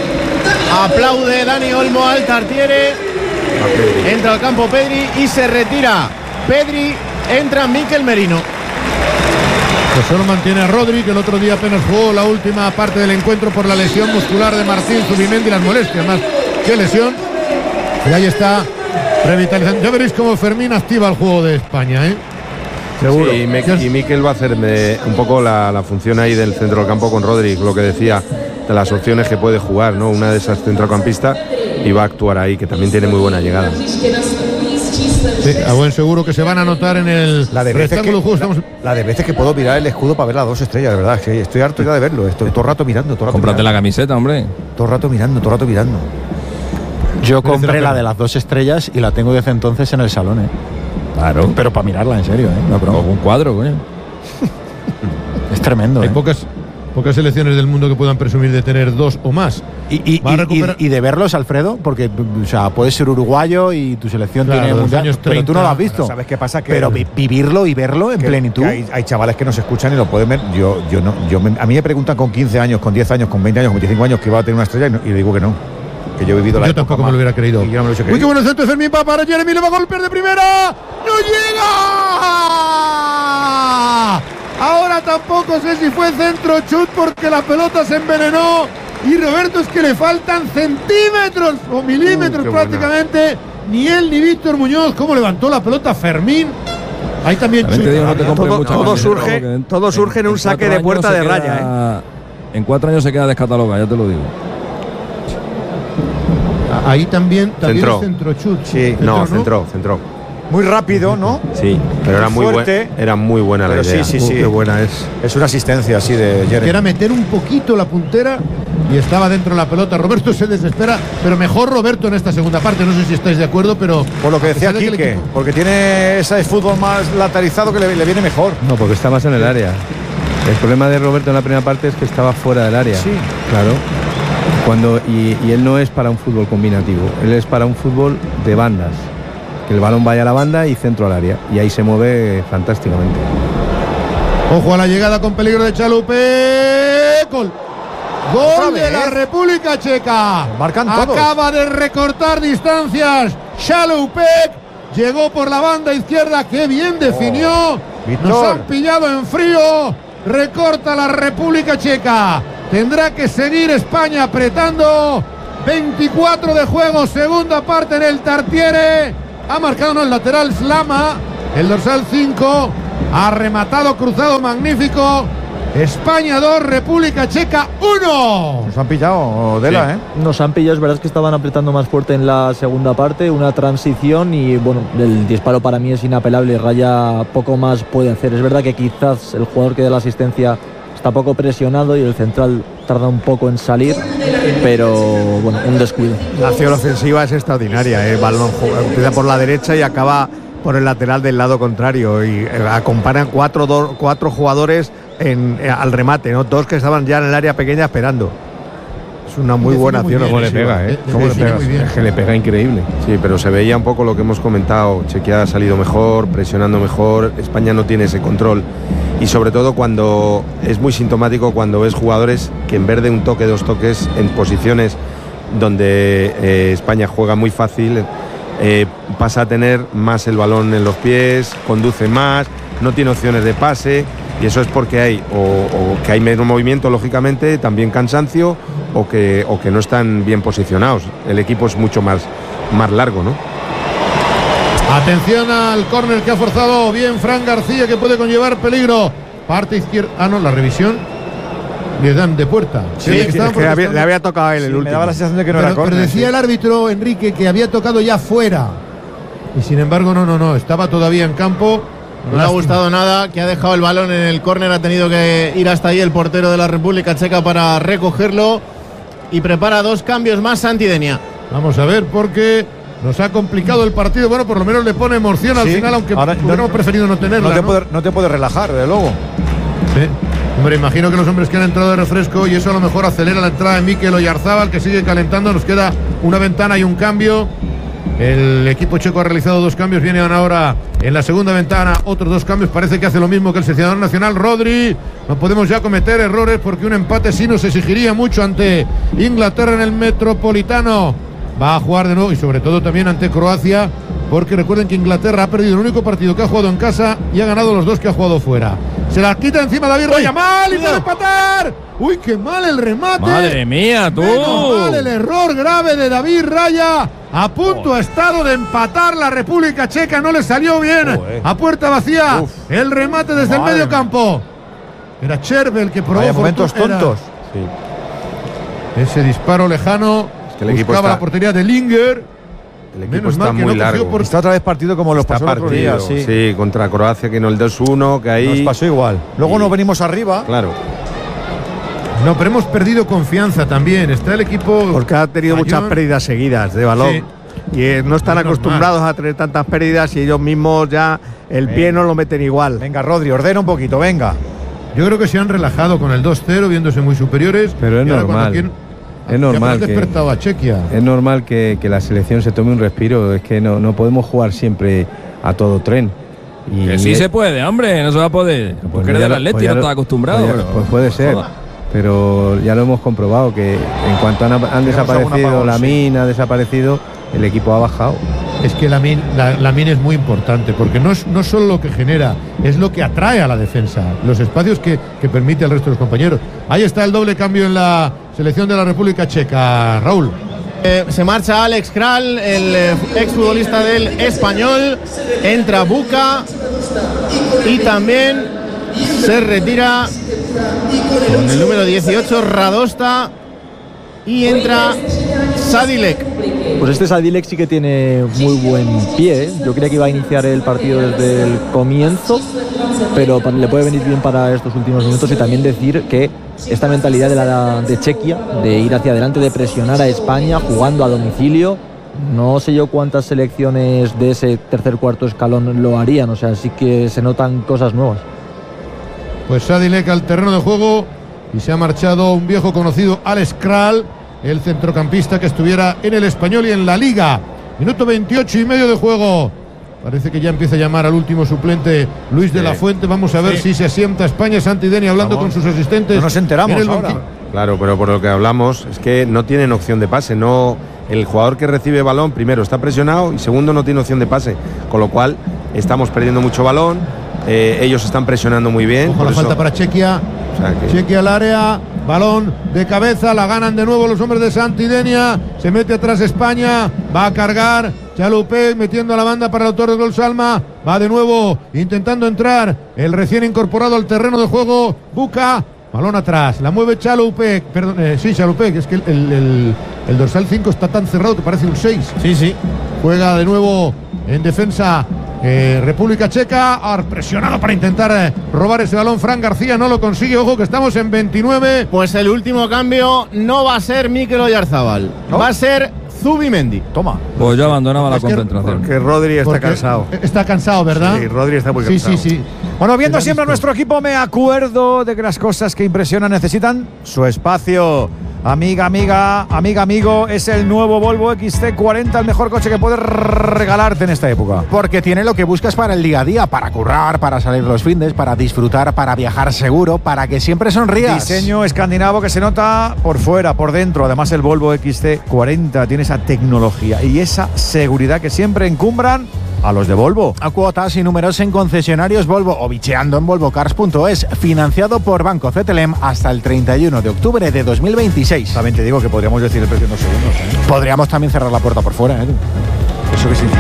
Aplaude Dani Olmo al Tartiere. Entra al campo Pedri y se retira Pedri. Entra Mikel Merino. Pues solo mantiene a Rodri, que el otro día apenas jugó la última parte del encuentro por la lesión muscular de Martín Zubimendi y las molestias más que lesión. Y ahí está revitalizando. Ya veréis cómo Fermín activa el juego de España, ¿eh? Seguro. Sí, y Mikel va a hacer un poco la función ahí del centro del campo con Rodri, lo que decía, de las opciones que puede jugar, ¿no? Una de esas centrocampistas, y va a actuar ahí, que también tiene muy buena llegada. Sí, a buen seguro que se van a anotar en el rectángulo justo. La de veces que puedo mirar el escudo para ver las 2 estrellas, de verdad. Sí, estoy harto ya de verlo. Estoy todo el rato mirando. Cómprate la camiseta, hombre. Todo el rato mirando. Yo compré la de las 2 estrellas y la tengo desde entonces en el salón, ¿eh? Claro. Pero para mirarla, en serio, ¿eh? No, pero un cuadro, coño. Es tremendo, Hay pocas selecciones del mundo que puedan presumir de tener 2 o más. Y de verlos, Alfredo, porque o sea, puedes ser uruguayo y tu selección tiene mundial, años 30, pero tú no lo has visto. ¿Sabes qué pasa? Pero vivirlo y verlo en plenitud. Hay chavales que nos escuchan y lo pueden ver. A mí me preguntan con 15 años, con 10 años, con 20 años, con 25 años que iba a tener una estrella y le digo que no. Que yo he vivido Yo tampoco me lo hubiera creído. Yo no me lo Uy, qué bueno el centro de Fermín para Jeremy, le va a golpear de primera. ¡No llega! Ahora tampoco sé si fue centro chut porque la pelota se envenenó. Y Roberto, es que le faltan centímetros o milímetros prácticamente. Ni él ni Víctor Muñoz. ¿Cómo levantó la pelota Fermín? Ahí también todo surge en un saque de puerta de raya. En 4 años se queda descatalogado, ya te lo digo. Ahí también centró. Centro chut. Sí, centró. Muy rápido, ¿no? Sí, pero era muy buena la idea. Sí. Qué buena es. Es una asistencia así de Jeremy. Era meter un poquito la puntera y estaba dentro de la pelota. Roberto se desespera, pero mejor Roberto en esta segunda parte. No sé si estáis de acuerdo, pero por lo que decía Quique, porque tiene ese fútbol más lateralizado que le viene mejor. No, porque está más en el área. El problema de Roberto en la primera parte es que estaba fuera del área. Sí, claro. Y él no es para un fútbol combinativo, él es para un fútbol de bandas. Que el balón vaya a la banda y centro al área. Y ahí se mueve fantásticamente. Ojo a la llegada con peligro de Chalupé. Gol. Gol de la República Checa. Marcan todos. Acaba de recortar distancias. Šalupek llegó por la banda izquierda. Qué bien definió. Nos han pillado en frío. Recorta la República Checa. Tendrá que seguir España apretando. 24 de juego, segunda parte en el Tartiere. Ha marcado el lateral Slama, el dorsal 5. Ha rematado cruzado magnífico. España 2, República Checa 1. Nos han pillado, Dela, sí. Nos han pillado, es verdad que estaban apretando más fuerte en la segunda parte, una transición y bueno, el disparo para mí es inapelable, Raya poco más puede hacer. Es verdad que quizás el jugador que da la asistencia está poco presionado y el central tarda un poco en salir, pero bueno, un descuido. La acción ofensiva es extraordinaria, el balón empieza por la derecha y acaba por el lateral del lado contrario y acompañan cuatro jugadores al remate, ¿no? 2 que estaban ya en el área pequeña esperando. Es una muy buena acción. ¿Cómo le pega, ¿Cómo le pega? Es que le pega increíble. Sí, pero se veía un poco lo que hemos comentado. Chequia ha salido mejor, presionando mejor. España no tiene ese control. Y sobre todo cuando es muy sintomático cuando ves jugadores que en vez de un toque, 2 toques, en posiciones donde España juega muy fácil, pasa a tener más el balón en los pies, conduce más, no tiene opciones de pase. Y eso es porque hay o que hay menos movimiento, lógicamente, también cansancio, o que no están bien posicionados. El equipo es mucho más largo, ¿no? Atención al córner que ha forzado bien Fran García, que puede conllevar peligro. Parte izquierda. No, la revisión le dan de puerta. Sí, es que le había tocado a él el último. Me daba la sensación de que no era córner. Pero decía el árbitro, Enrique, que había tocado ya fuera. Y sin embargo, no. Estaba todavía en campo. No le ha gustado nada, que ha dejado el balón en el córner, ha tenido que ir hasta ahí el portero de la República Checa para recogerlo y prepara 2 cambios más Santidenia. Vamos a ver, porque nos ha complicado el partido. Bueno, por lo menos le pone emoción al final, aunque hubiéramos preferido no tenerla. No te puedes relajar, desde luego. Sí. Hombre, imagino que los hombres que han entrado de refresco y eso a lo mejor acelera la entrada de Mikel Oyarzabal, que sigue calentando. Nos queda una ventana y un cambio. El equipo checo ha realizado 2 cambios, vienen ahora en la segunda ventana otros 2 cambios, parece que hace lo mismo que el seleccionador nacional. Rodri, no podemos ya cometer errores porque un empate sí nos exigiría mucho ante Inglaterra en el Metropolitano. Va a jugar de nuevo y sobre todo también ante Croacia, porque recuerden que Inglaterra ha perdido el único partido que ha jugado en casa y ha ganado los 2 que ha jugado fuera. Se la quita encima David Raya, mal, y puede empatar. Uy, qué mal el remate. Madre mía, tú. Menos mal el error grave de David Raya. A punto ha estado de empatar la República Checa, no le salió bien. A puerta vacía, el remate desde el medio campo. Era Chervel que probó. Vaya momentos tontos. Sí. Ese disparo lejano, es que el equipo buscaba la portería de Linger. El equipo está muy largo. Está otra vez partido como los pasó el otro día. Sí, contra Croacia, que no el 2-1, que ahí nos pasó igual. Luego nos venimos arriba. Claro. No, pero hemos perdido confianza también. Está el equipo. Porque ha tenido muchas pérdidas seguidas de balón. Sí. Y no están acostumbrados a tener tantas pérdidas y ellos mismos ya el pie no lo meten igual. Venga, Rodri, ordena un poquito, venga. Yo creo que se han relajado con el 2-0, viéndose muy superiores. Pero es normal. Es normal, despertado a Chequia. Es normal que la selección se tome un respiro. Es que no podemos jugar siempre a todo tren. Y que sí se puede, hombre, no se va a poder. Porque eres del Atleti, no estás acostumbrado. Pues puede ser. Pero ya lo hemos comprobado que en cuanto han desaparecido, Lamine ha desaparecido, el equipo ha bajado. Es que Lamine es muy importante porque no solo lo que genera, es lo que atrae a la defensa, los espacios que permite al resto de los compañeros. Ahí está el doble cambio en la selección de la República Checa, Raúl. Se marcha Alex Kral, el exfutbolista del Español. Entra Buca y también se retira con el número 18 Radosta y entra Sadilek. Pues este Sadilek sí que tiene muy buen pie, ¿eh? Yo creía que iba a iniciar el partido desde el comienzo, pero le puede venir bien para estos últimos minutos. Y también decir que esta mentalidad de Chequia, de ir hacia adelante, de presionar a España jugando a domicilio, no sé yo cuántas selecciones de ese cuarto escalón lo harían, o sea, sí que se notan cosas nuevas. Pues Sadilek al terreno de juego y se ha marchado un viejo conocido, Alex Kral, el centrocampista que estuviera en el Español y en la Liga. Minuto 28 y medio de juego. Parece que ya empieza a llamar al último suplente Luis de la Fuente. Vamos a ver si se asienta España. Santidenia hablando con sus asistentes. No nos enteramos ahora. Claro, pero por lo que hablamos es que no tienen opción de pase. No, el jugador que recibe balón, primero está presionado y segundo no tiene opción de pase. Con lo cual estamos perdiendo mucho balón. Ellos están presionando muy bien. Ojo, la falta para Chequia. Chequia al área, balón de cabeza, la ganan de nuevo los hombres de Santidenia, se mete atrás España, va a cargar Chalupé metiendo a la banda para el autor del gol Salma, va de nuevo intentando entrar el recién incorporado al terreno de juego Buca, balón atrás, la mueve Chalupé, perdón, sí, Chalupé, que es que el dorsal 5 está tan cerrado que parece un 6. Sí. Juega de nuevo en defensa República Checa, presionado para intentar robar ese balón. Fran García no lo consigue. Ojo que estamos en 29. Pues el último cambio no va a ser Mikel Oyarzábal, ¿no? Va a ser Zubimendi. Toma. Pues yo abandonaba la concentración. Porque Rodri está cansado. Está cansado, ¿verdad? Sí, Rodri está muy cansado. Sí. Bueno, viendo siempre a nuestro equipo, me acuerdo de que las cosas que impresionan necesitan su espacio. Amigo, es el nuevo Volvo XC40, el mejor coche que puedes regalarte en esta época. Porque tiene lo que buscas para el día a día, para currar, para salir los findes, para disfrutar, para viajar seguro, para que siempre sonrías. Diseño escandinavo que se nota por fuera, por dentro. Además, el Volvo XC40 tiene esa tecnología y esa seguridad que siempre encumbran a los de Volvo. A cuotas y números en concesionarios Volvo o bicheando en volvocars.es, financiado por Banco CTLM hasta el 31 de octubre de 2026. También te digo que podríamos decir el precio en 2 segundos. Podríamos también cerrar la puerta por fuera. Eso que sí.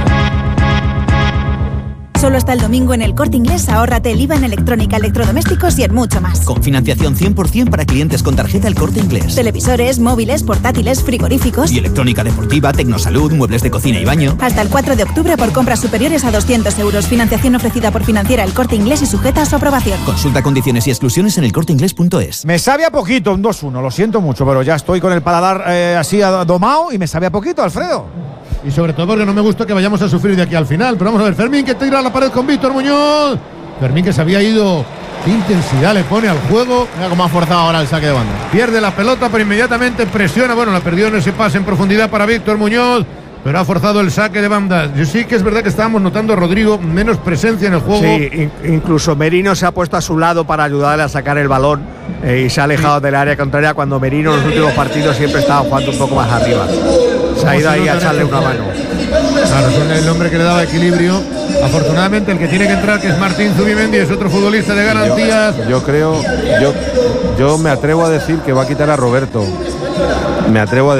Solo hasta el domingo en El Corte Inglés ahórrate el IVA en electrónica, electrodomésticos y en mucho más. Con financiación 100% para clientes con tarjeta El Corte Inglés. Televisores, móviles, portátiles, frigoríficos. Y electrónica deportiva, tecnosalud, muebles de cocina y baño. Hasta el 4 de octubre por compras superiores a 200 euros. Financiación ofrecida por Financiera El Corte Inglés y sujeta a su aprobación. Consulta condiciones y exclusiones en elcorteinglés.es. Me sabe a poquito un 2-1, lo siento mucho, pero ya estoy con el paladar así domado y me sabe a poquito, Alfredo. Y sobre todo porque no me gusta que vayamos a sufrir de aquí al final. Pero vamos a ver, Fermín que tira a la pared con Víctor Muñoz. Fermín que se había ido. ¿Qué intensidad le pone al juego? Mira cómo ha forzado ahora el saque de banda. Pierde la pelota, pero inmediatamente presiona. Bueno, la perdió en ese pase en profundidad para Víctor Muñoz, pero ha forzado el saque de banda. Yo sí que es verdad que estábamos notando a Rodrigo menos presencia en el juego. Sí, incluso Merino se ha puesto a su lado para ayudarle a sacar el balón y se ha alejado del área contraria cuando Merino en los últimos partidos siempre estaba jugando un poco más arriba. Se ha ido ahí a echarle una mano. Claro, es el hombre que le daba equilibrio. Afortunadamente el que tiene que entrar, que es Martín Zubimendi, es otro futbolista de garantías. Yo me atrevo a decir que va a quitar a Roberto. ¿No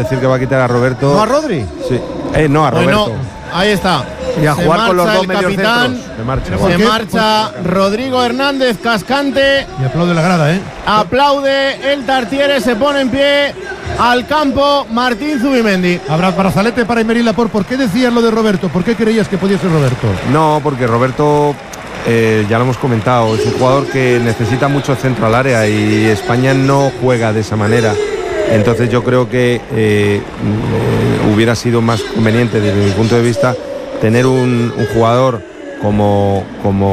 a Rodri? Sí. No, a Roberto. Bueno, ahí está. Y a jugar con los dos mediocentros. Se marcha Rodrigo Hernández Cascante. Y aplaude la grada, Aplaude el Tartiere, se pone en pie al campo Martín Zubimendi. Habrá Brazalete para Emery Laporte. ¿Por qué decías lo de Roberto? ¿Por qué creías que podía ser Roberto? No, porque Roberto, ya lo hemos comentado, es un jugador que necesita mucho centro al área y España no juega de esa manera. Entonces yo creo que hubiera sido más conveniente desde mi punto de vista tener un jugador como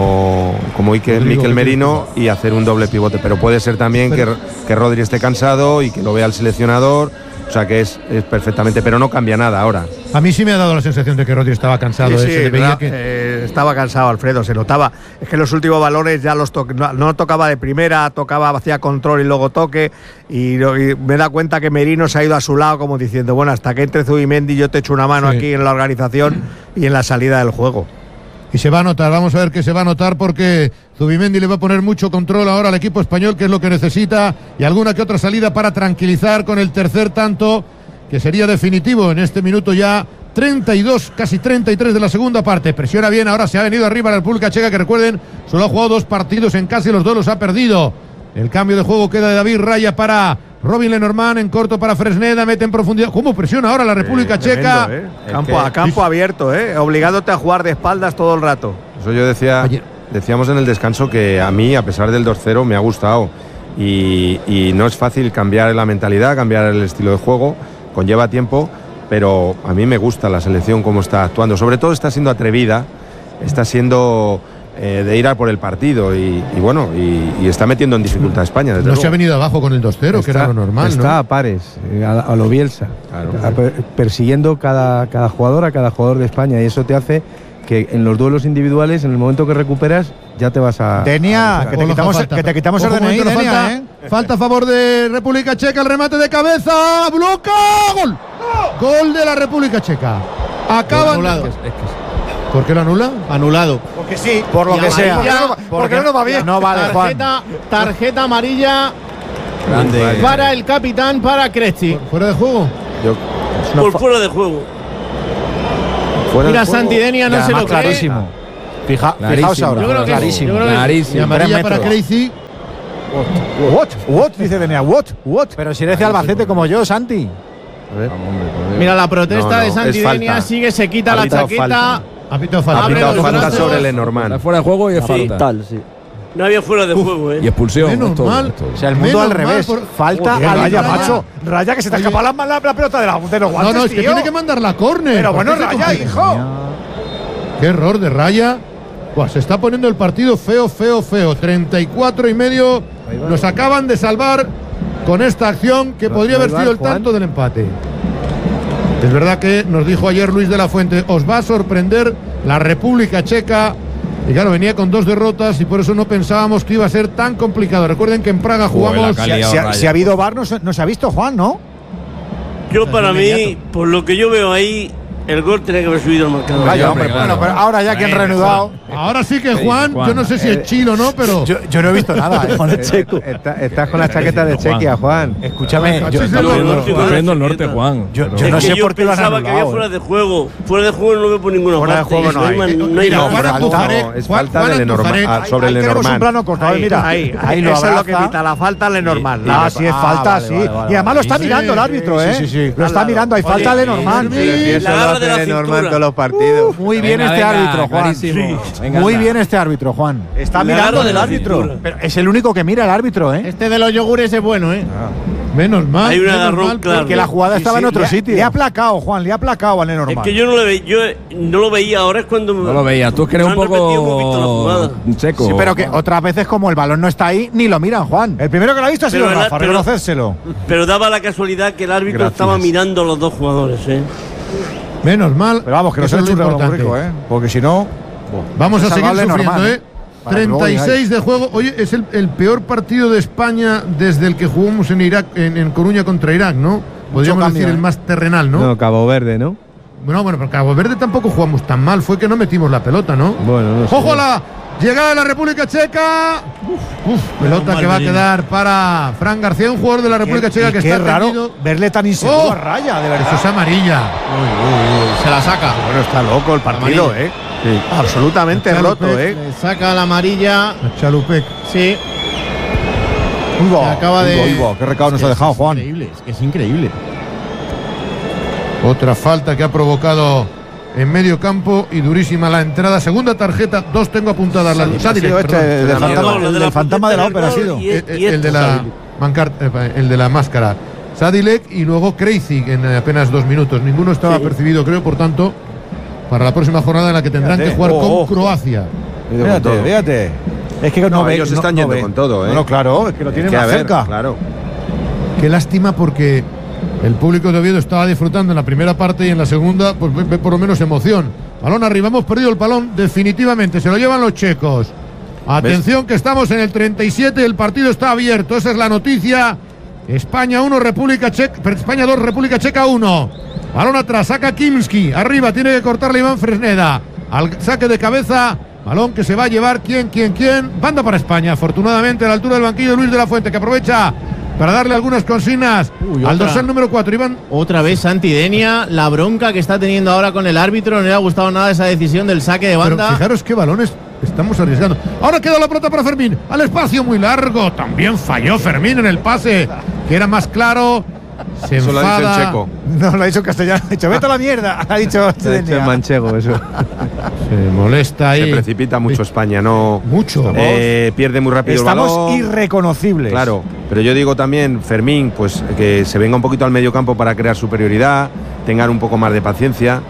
Mikel Merino y hacer un doble pivote, pero puede ser también que Rodri esté cansado y que lo vea el seleccionador, o sea que es perfectamente, pero no cambia nada ahora. A mí sí me ha dado la sensación de que Rodri estaba cansado. Sí, estaba cansado, Alfredo, se notaba. Es que los últimos balones ya no tocaba de primera, hacía control y luego toque, y me da cuenta que Merino se ha ido a su lado como diciendo, bueno, hasta que entre Zubimendi yo te echo una mano aquí en la organización y en la salida del juego. Y se va a notar, vamos a ver que se va a notar porque Zubimendi le va a poner mucho control ahora al equipo español, que es lo que necesita, y alguna que otra salida para tranquilizar con el tercer tanto, que sería definitivo en este minuto ya 32, casi 33 de la segunda parte. Presiona bien, ahora se ha venido arriba la República Checa, que recuerden, solo ha jugado 2 partidos en casa y los 2 los ha perdido. El cambio de juego queda de David Raya para Robin Lenormand, en corto para Fresneda, mete en profundidad. ¿Cómo presiona ahora la República Checa? Tremendo, campo abierto, obligándote a jugar de espaldas todo el rato. Eso yo decíamos en el descanso que a mí, a pesar del 2-0, me ha gustado. Y no es fácil cambiar la mentalidad, cambiar el estilo de juego, conlleva tiempo, pero a mí me gusta la selección cómo está actuando. Sobre todo está siendo atrevida, está siendo de ir a por el partido y está metiendo en dificultad a España. Desde luego. Se ha venido abajo con el 2-0, que era lo normal. Está a pares, a lo Bielsa, persiguiendo cada jugador, a cada jugador de España, y eso te hace que en los duelos individuales, en el momento que recuperas, ya te vas a... Denia, que te quitamos el DNI, Denia, Falta a favor de República Checa, el remate de cabeza, bloca, gol. Gol de la República Checa. Acaban... ¿Por qué lo anula? Anulado. Porque sí, por lo que sea. Porque no va bien. No vale, tarjeta amarilla para el capitán, para Cresci. ¿Fuera de juego? Por fuera de juego. Mira, Santidenia no se lo cree. Clarísimo. Fijaos ahora. Yo creo que clarísimo. Y amarilla para Crazy. What? Dice Denia, what? Pero si eres de Albacete como yo, Santi. Mira la protesta de Santidenia, sigue, se quita la chaqueta. Ha pitado falta sobre Lenormand. Está fuera de juego y es falta. Sí. No había fuera de juego, Y expulsión. Menos mal. O sea, el mundo al revés. Falta a Raya, macho. Raya, que se te escapa la pelota de los guantes, No, es que tiene que mandar la córner. Pero bueno, Raya, hijo. Qué error de Raya. Buah, se está poniendo el partido feo. 34,5. Nos acaban de salvar con esta acción que podría haber sido el tanto del empate. Es verdad que nos dijo ayer Luis de la Fuente, os va a sorprender la República Checa. Y claro, venía con 2 derrotas y por eso no pensábamos que iba a ser tan complicado. Recuerden que en Praga jugamos... Si ha habido VAR, no se ha visto, Juan, ¿no? Yo para mí, por lo que yo veo ahí, el gol tenía que haber subido al marcador. Vaya, hombre, bueno, pero ahora ya que han reanudado. Ahora sí que Juan, yo no sé si es chilo o no, pero... Yo no he visto nada, Estás con la chaqueta de Chequia, Juan. Escúchame, Estoy viendo el norte, Juan. Yo no sé por qué lo han anulado. Pensaba que había fuera de juego. Fuera de juego no veo por ninguna parte. Fuera de juego no hay. Es falta de Lenormand. Sobre Lenormand. Un plano cortado, mira. Ahí lo eso es lo que pita, la falta Lenormand. Ah, sí es falta, sí. Y además lo está mirando el árbitro, ¿eh? Sí. Lo está mirando, hay falta de Lenormand. Todos los partidos. Muy bien este árbitro, Juan. Muy bien este árbitro, Juan. Está mirando del árbitro. Pero es el único que mira el árbitro, ¿eh? Este de los yogures es bueno, ¿eh? Menos mal. Hay un agarrón, claro. Porque la jugada estaba en otro sitio. Le ha aplacado, Juan, le ha aplacado a Lenormand. Es que yo no lo veía, ahora es cuando... No lo veía, tú es que eres un poco checo. Sí, pero que otras veces como el balón no está ahí, ni lo miran, Juan. El primero que lo ha visto ha sido Rafa, reconocérselo. Pero daba la casualidad que el árbitro estaba mirando a los dos jugadores, ¿eh? Menos mal. Pero vamos, que no se le rico, ¿eh? Porque si no... Vamos a seguir sufriendo, ¿eh? 36 de juego. Oye, es el peor partido de España desde el que jugamos en Irak, en Coruña contra Irak, ¿no? Podríamos decir el más terrenal, ¿no? No, Cabo Verde, ¿no? Bueno, pero Cabo Verde tampoco jugamos tan mal. Fue que no metimos la pelota, ¿no? Bueno, no sé. ¡Ojo a la llegada de la República Checa! Pelota que va a quedar para Fran García, un jugador de la República Checa que está raro verle tan inseguro a Raya. De eso es amarilla. Se la saca. Bueno, está loco el partido, ¿eh? Sí. Absolutamente roto, ¿eh? Le saca la amarilla. Chalupec. Sí. Acaba de... Qué recado nos ha dejado, Juan. Es increíble. Otra falta que ha provocado en medio campo y durísima la entrada. Segunda tarjeta, 2 tengo apuntadas. La del fantasma de la ópera ha sido. El de la máscara. Sadilek y luego Crazy en apenas 2 minutos. Ninguno estaba percibido, creo, por tanto, para la próxima jornada en la que tendrán que jugar con Croacia. Fíjate. Es que no ve. Ellos están yendo con todo, ¿eh? No, claro, es que lo tienen más cerca. Claro. Qué lástima porque el público de Oviedo estaba disfrutando en la primera parte y en la segunda, pues ve por lo menos emoción. Balón arriba, hemos perdido el balón definitivamente, se lo llevan los checos. Atención que estamos en el 37 y el partido está abierto, esa es la noticia. España 1, España 2, República Checa 1. Balón atrás, saca Kimski, arriba tiene que cortarle Iván Fresneda. Al saque de cabeza, balón que se va a llevar quién. Banda para España, afortunadamente a la altura del banquillo Luis de la Fuente, que aprovecha para darle algunas consignas al dorsal número 4, Iván. Otra vez Santidenia, la bronca que está teniendo ahora con el árbitro, no le ha gustado nada esa decisión del saque de banda. Pero fijaros qué balones estamos arriesgando. Ahora queda la pelota para Fermín, al espacio muy largo, también falló Fermín en el pase, que era más claro. Se eso enfada. Lo ha dicho en checo. No, lo ha dicho en castellano. Ha dicho, vete a la mierda. Ha dicho en manchego eso. Se molesta ahí. Se precipita mucho España, ¿no? Mucho. Pierde muy rápido el balón. Estamos irreconocibles. Claro, pero yo digo también, Fermín, pues que se venga un poquito al medio campo para crear superioridad, tengan un poco más de paciencia.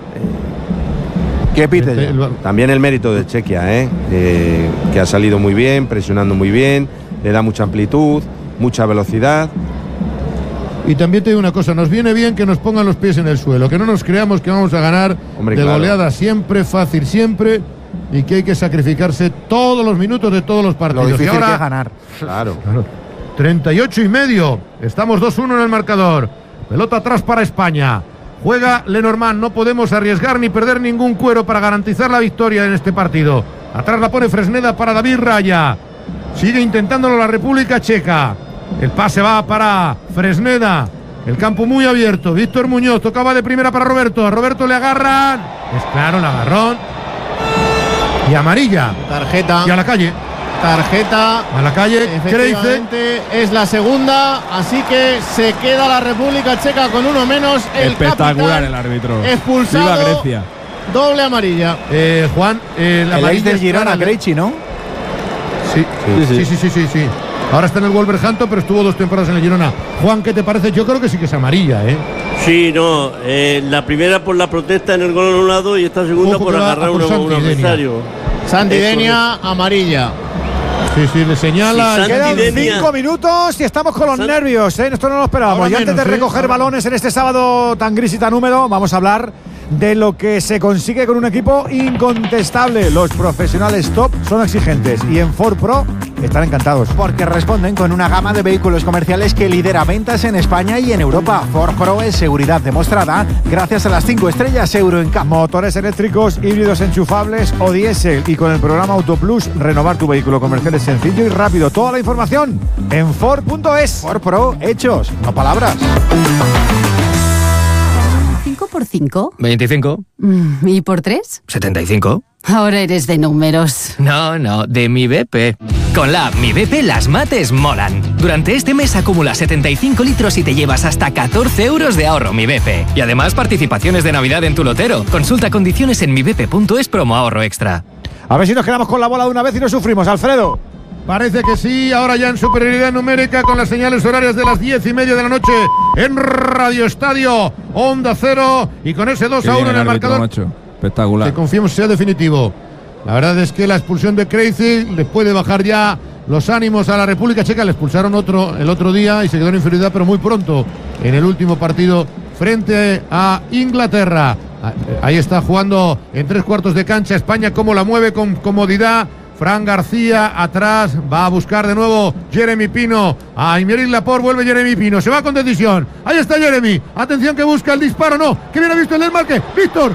¿Qué pite? También el mérito de Chequia, que ha salido muy bien, presionando muy bien, le da mucha amplitud, mucha velocidad. Y también te digo una cosa, nos viene bien que nos pongan los pies en el suelo, que no nos creamos que vamos a ganar de goleada siempre, fácil siempre, y que hay que sacrificarse todos los minutos de todos los partidos. Lo difícil y ahora, que es ganar. Claro. 38,5. Estamos 2-1 en el marcador. Pelota atrás para España. Juega Lenormand. No podemos arriesgar ni perder ningún cuero para garantizar la victoria en este partido. Atrás la pone Fresneda para David Raya. Sigue intentándolo la República Checa. El pase va para Fresneda. El campo muy abierto. Víctor Muñoz tocaba de primera para Roberto. A Roberto le agarran. Es claro, el agarrón. Y amarilla. Tarjeta. Y a la calle. Tarjeta. A la calle. Efectivamente, es la segunda. Así que se queda la República Checa con uno menos. El espectacular capitán el árbitro. Expulsado. Viva Grecia. Doble amarilla. Juan, la el amarilla ex del Girona, Krejci, ¿no? Sí. Ahora está en el Wolverhampton, pero estuvo 2 temporadas en el Girona. Juan, ¿qué te parece? Yo creo que sí que es amarilla, ¿eh? Sí, no. La primera por la protesta en el gol anulado y esta segunda por agarrar a un adversario. Santidenia, amarilla. Sí, le señala. Sí, Quedan 5 minutos y estamos con los nervios, ¿eh? Esto no lo esperábamos. Y antes de recoger balones en este sábado tan gris y tan húmedo, vamos a hablar de lo que se consigue con un equipo incontestable. Los profesionales top son exigentes y en Ford Pro están encantados. Porque responden con una gama de vehículos comerciales que lidera ventas en España y en Europa. Ford Pro es seguridad demostrada gracias a las 5 estrellas Euro NCAP. Motores eléctricos, híbridos enchufables o diésel. Y con el programa Auto Plus, renovar tu vehículo comercial es sencillo y rápido. Toda la información en Ford.es. Ford Pro, hechos, no palabras. ¿5 por 5? 25. ¿Y por 3? 75. Ahora eres de números. No, de mi BP. Con la app Mi BP las mates molan. Durante este mes acumula 75 litros y te llevas hasta 14 euros de ahorro Mi BP. Y además participaciones de Navidad en tu lotero. Consulta condiciones en mibp.es promo ahorro extra. A ver si nos quedamos con la bola de una vez y no sufrimos, Alfredo. Parece que sí, ahora ya en superioridad numérica con las señales horarias de las 10:30 de la noche en Radio Estadio, Onda Cero, y con ese 2-1 en el marcador. Macho. Espectacular. Que confiemos sea definitivo. La verdad es que la expulsión de Krejci le puede bajar ya los ánimos a la República Checa. Le expulsaron el otro día y se quedó en inferioridad, pero muy pronto en el último partido frente a Inglaterra. Ahí está jugando en 3/4 de cancha España, cómo la mueve con comodidad. Fran García atrás, va a buscar de nuevo Jeremy Pino. A Aymeric Laporte, vuelve Jeremy Pino, se va con decisión. Ahí está Jeremy, atención que busca el disparo, no, que viene visto el desmarque. Víctor,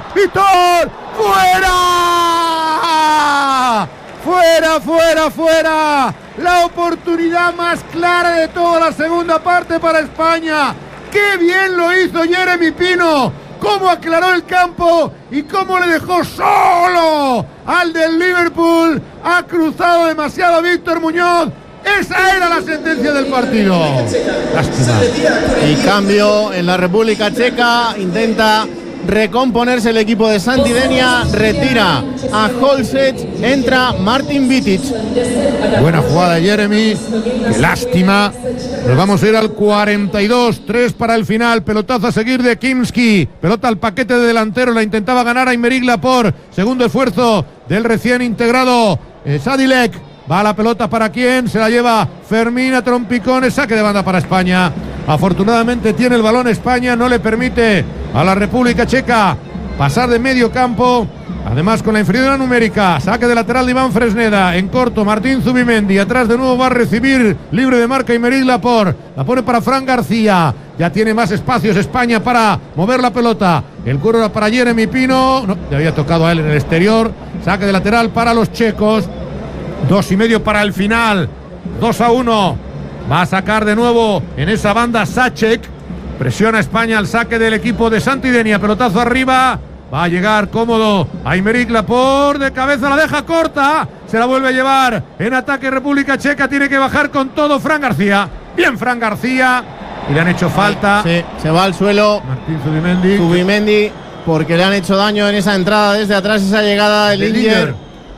fuera. La oportunidad más clara de toda la segunda parte para España. Qué bien lo hizo Jeremy Pino. Cómo aclaró el campo y cómo le dejó solo al del Liverpool. Ha cruzado demasiado a Víctor Muñoz. Esa era la sentencia del partido. Lástima. Y cambio en la República Checa. Intenta recomponerse el equipo de Santidenia. Retira a Holset. Entra Martin Vitic. Buena jugada de Jeremy. Qué lástima. Nos vamos a ir al 42, 3 para el final. Pelotazo a seguir de Kimski. Pelota al paquete de delantero. La intentaba ganar Aymeric Laporte. Segundo esfuerzo del recién integrado Sadilek. Va la pelota para quién. Se la lleva Fermín a trompicones. Saque de banda para España. Afortunadamente tiene el balón España. No le permite a la República Checa pasar de medio campo. Además con la inferioridad numérica, saque de lateral de Iván Fresneda, en corto Martín Zubimendi, atrás de nuevo va a recibir libre de marca Aymeric Laporte, la pone para Fran García, ya tiene más espacios España para mover la pelota, el cuero era para Jeremy Pino, no, le había tocado a él en el exterior, saque de lateral para los checos, 2:30 para el final, 2-1, va a sacar de nuevo en esa banda Sacek, presiona España al saque del equipo de Santidenia, pelotazo arriba. Va a llegar cómodo Aymeric Laporte, de cabeza la deja corta, se la vuelve a llevar en ataque República Checa, tiene que bajar con todo Fran García, bien Fran García, y le han hecho falta. Sí, se va al suelo Martín Zubimendi, porque le han hecho daño en esa entrada desde atrás, esa llegada de Linger.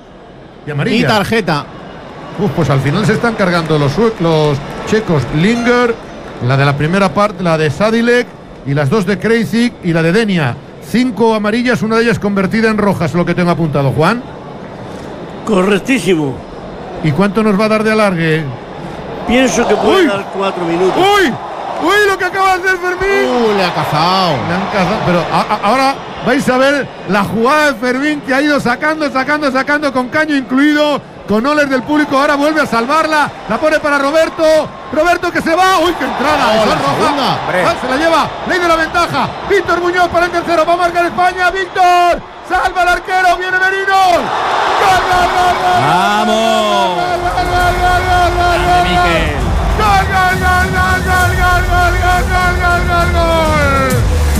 Y tarjeta. Pues al final se están cargando los checos Linger, la de la primera parte, la de Sadilek, y las dos de Krejci y la de Denia. 5 amarillas, una de ellas convertida en roja, es lo que tengo apuntado, Juan. Correctísimo. ¿Y cuánto nos va a dar de alargue? Pienso que puede dar 4 minutos. ¡Uy! Lo que acaba de hacer Fermín. Le ha cazado. Le han cazado, pero ahora vais a ver la jugada de Fermín que ha ido sacando con caño incluido, con oles del público. Ahora vuelve a salvarla, la pone para Roberto. Roberto que se va. ¡Uy, qué entrada! Esa roja. Se la lleva, ley de la ventaja. Víctor Muñoz para el tercero, va a marcar España. Víctor, salva al arquero, viene Merino. ¡Gol, gol, gol, gol! ¡Vamos! ¡Gol, gol, gol, gol, gol, gol, gol! Miquel. ¡Gol, gol, gol, gol, gol, gol, gol, gol, gol, gol, gol!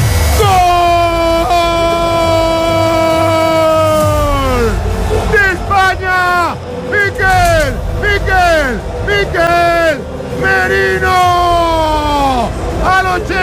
¡Gol! ¡De España! ¡Miquel Merino! Al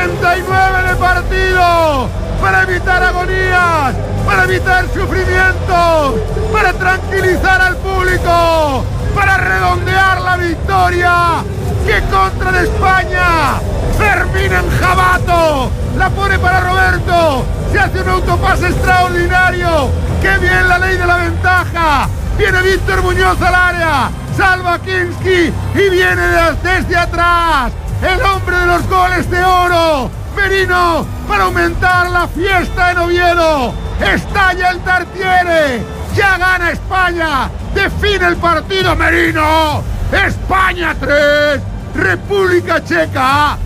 89 de partido, para evitar agonías, para evitar sufrimientos, para tranquilizar al público, para redondear la victoria. ¡Qué contra de España! Fermín Enjabato la pone para Roberto, se hace un autopase extraordinario. ¡Qué bien la ley de la ventaja! Viene Víctor Muñoz al área, salva Kinski y viene desde atrás el hombre de los goles de oro, Merino, para aumentar la fiesta en Oviedo. Estalla el Tartiere, ya gana España, define el partido Merino. España 3, República Checa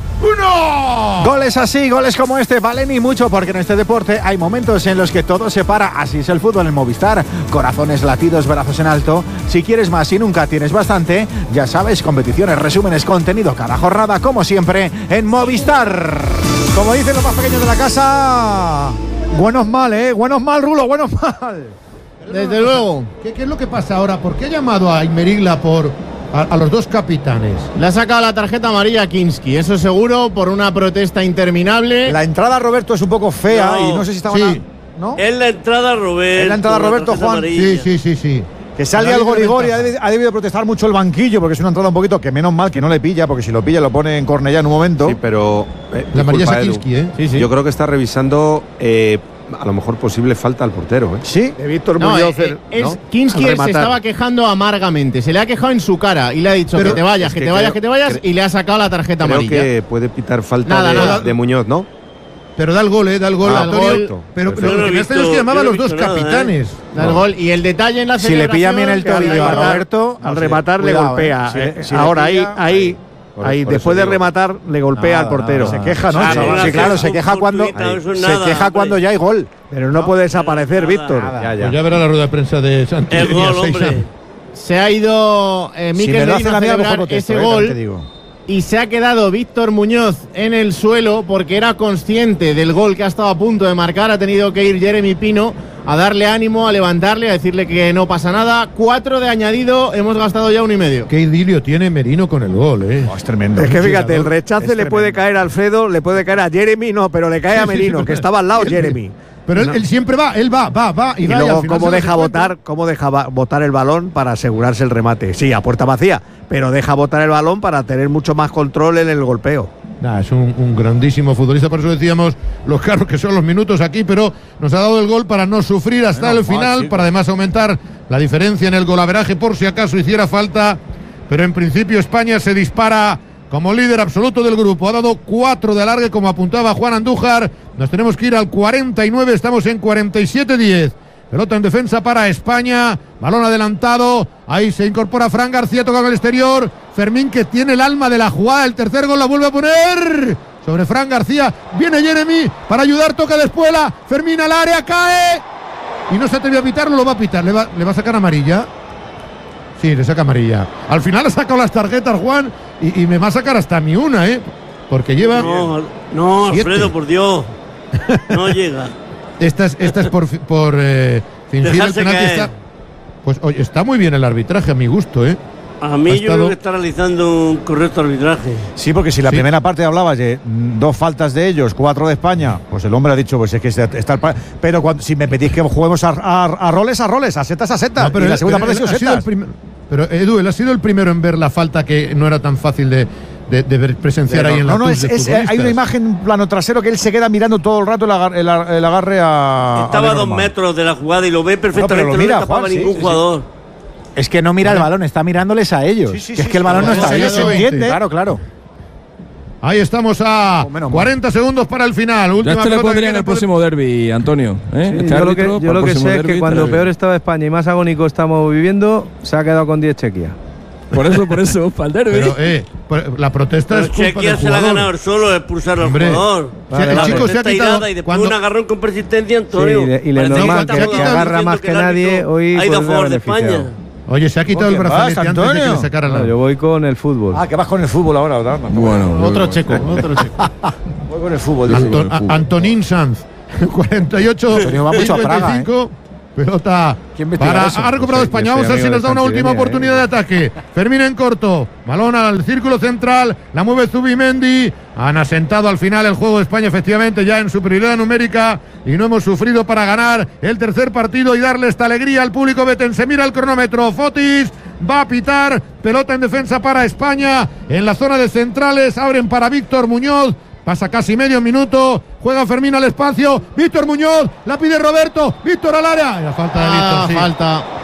1. Goles así, goles como este valen y mucho, porque en este deporte hay momentos en los que todo se para. Así es el fútbol en Movistar. Corazones, latidos, brazos en alto. Si quieres más y nunca tienes bastante, ya sabes, competiciones, resúmenes, contenido cada jornada, como siempre, en Movistar. Como dicen los más pequeños de la casa, buenos mal, buenos mal, Rulo, buenos mal. Desde luego. ¿Qué es lo que pasa ahora? ¿Por qué ha llamado a Aymerigla a los dos capitanes? Le ha sacado la tarjeta amarilla a Kinski, eso seguro, por una protesta interminable. La entrada a Roberto es un poco fea y no sé si estaba... Sí. ¿No? Es la entrada a Roberto. Es la entrada a Roberto, Juan. Sí. Que sale algo rigor y ha debido protestar mucho el banquillo, porque es una entrada un poquito que menos mal que no le pilla, porque si lo pilla lo pone en Cornellá en un momento. Sí, pero... la amarilla es a Kinski, Sí. Yo creo que está revisando... a lo mejor posible falta al portero, Sí, de Víctor Muñoz. Kinski se estaba quejando amargamente, se le ha quejado en su cara y le ha dicho que te vayas, que te vayas, y le ha sacado la tarjeta amarilla. Creo que puede pitar falta de Muñoz, ¿no? Pero da el gol, Antonio. Pero lo que me extraña es que llamaba a los dos capitanes. Da el gol. Y el detalle en la celebración, si le pilla bien el tobillo a Roberto, al rematar le golpea. Ahora ahí, después de rematar, le golpea al portero. Se queja, ¿no? Sí, claro, se queja cuando ya hay gol. Pero no puede desaparecer, Víctor. Pues ya verá la rueda de prensa de Santi. El gol, hombre. Se ha ido Miquel Merino a celebrar ese gol. Y se ha quedado Víctor Muñoz en el suelo porque era consciente del gol que ha estado a punto de marcar. Ha tenido que ir Jeremy Pino a darle ánimo, a levantarle, a decirle que no pasa nada. 4 de añadido, hemos gastado ya 1,5. Qué idilio tiene Merino con el gol, es tremendo. Es que fíjate, el rechace le puede caer a Alfredo, le puede caer a Jeremy, no, pero le cae a Merino, que estaba al lado Jeremy. Pero él siempre va, y luego cómo deja botar el balón para asegurarse el remate. Sí, a puerta vacía, pero deja botar el balón para tener mucho más control en el golpeo. Es un grandísimo futbolista, por eso decíamos los caros que son los minutos aquí, pero nos ha dado el gol para no sufrir hasta el final, para además aumentar la diferencia en el golaveraje por si acaso hiciera falta. Pero en principio España se dispara como líder absoluto del grupo. Ha dado 4 de alargue, como apuntaba Juan Andújar. Nos tenemos que ir al 49, estamos en 47-10. Pelota en defensa para España, balón adelantado, ahí se incorpora Fran García, toca en el exterior. Fermín, que tiene el alma de la jugada, el tercer gol la vuelve a poner sobre Fran García. Viene Jeremy para ayudar, toca de Espuela. Fermín al área, cae y no se atrevió a pitarlo, lo va a pitar, le va a sacar amarilla. Sí, le saca amarilla. Al final ha sacado las tarjetas, Juan, y me va a sacar hasta mi una, porque lleva... No, Alfredo, por Dios. No llega. Esta es por fingir el penalti. Pues oye, está muy bien el arbitraje, a mi gusto, A mí yo creo que está realizando un correcto arbitraje. Sí, porque si la primera parte hablabas de 2 faltas de ellos, 4 de España, pues el hombre ha dicho, pues es que está pero si me pedís que juguemos a roles, a setas, no, pero y la segunda parte ha sido setas. Pero Edu, él ha sido el primero en ver la falta que no era tan fácil de presenciar ahí en la hay una imagen plano trasero que él se queda mirando todo el rato el agarre a... Estaba a 2 metros de la jugada y lo ve perfectamente, no le tapaba ningún jugador. Es que no mira el balón, está mirándoles a ellos. Que es que el balón no está ahí, se entiende. Claro. Ahí estamos a 40 segundos para el final. Última ya le pondría en el próximo derbi, Antonio. Sí, yo lo que sé es que cuando peor estaba España y más agónico estamos viviendo, se ha quedado con 10 Chequia. Por eso, para el derbi. Pero, la protesta es culpa del jugador. Se la ha ganado solo expulsar al jugador. El chico se ha quitado y después un agarrón con persistencia, Antonio. Y le normal que agarra más que nadie. Hoy ha ido a favor de España. Oye, se ha quitado el brazalete antes de que le sacaran la... Yo voy con el fútbol. Que vas con el fútbol ahora, ¿verdad? Bueno, otro checo. Voy con el fútbol. Antonín Sanz, 48, va mucho a Praga, 55. Pelota ha recuperado España. Vamos a ver si nos da una última oportunidad de ataque. Fermín en corto, balón al círculo central, la mueve Zubimendi. Han asentado al final el juego de España, efectivamente, ya en superioridad numérica, y no hemos sufrido para ganar el tercer partido y darle esta alegría al público betense. Mira el cronómetro, Fotis va a pitar, pelota en defensa para España, en la zona de centrales, abren para Víctor Muñoz. Pasa casi medio minuto, juega Fermín al espacio, Víctor Muñoz, la pide Roberto, Víctor al área. La falta de Víctor, sí. Falta.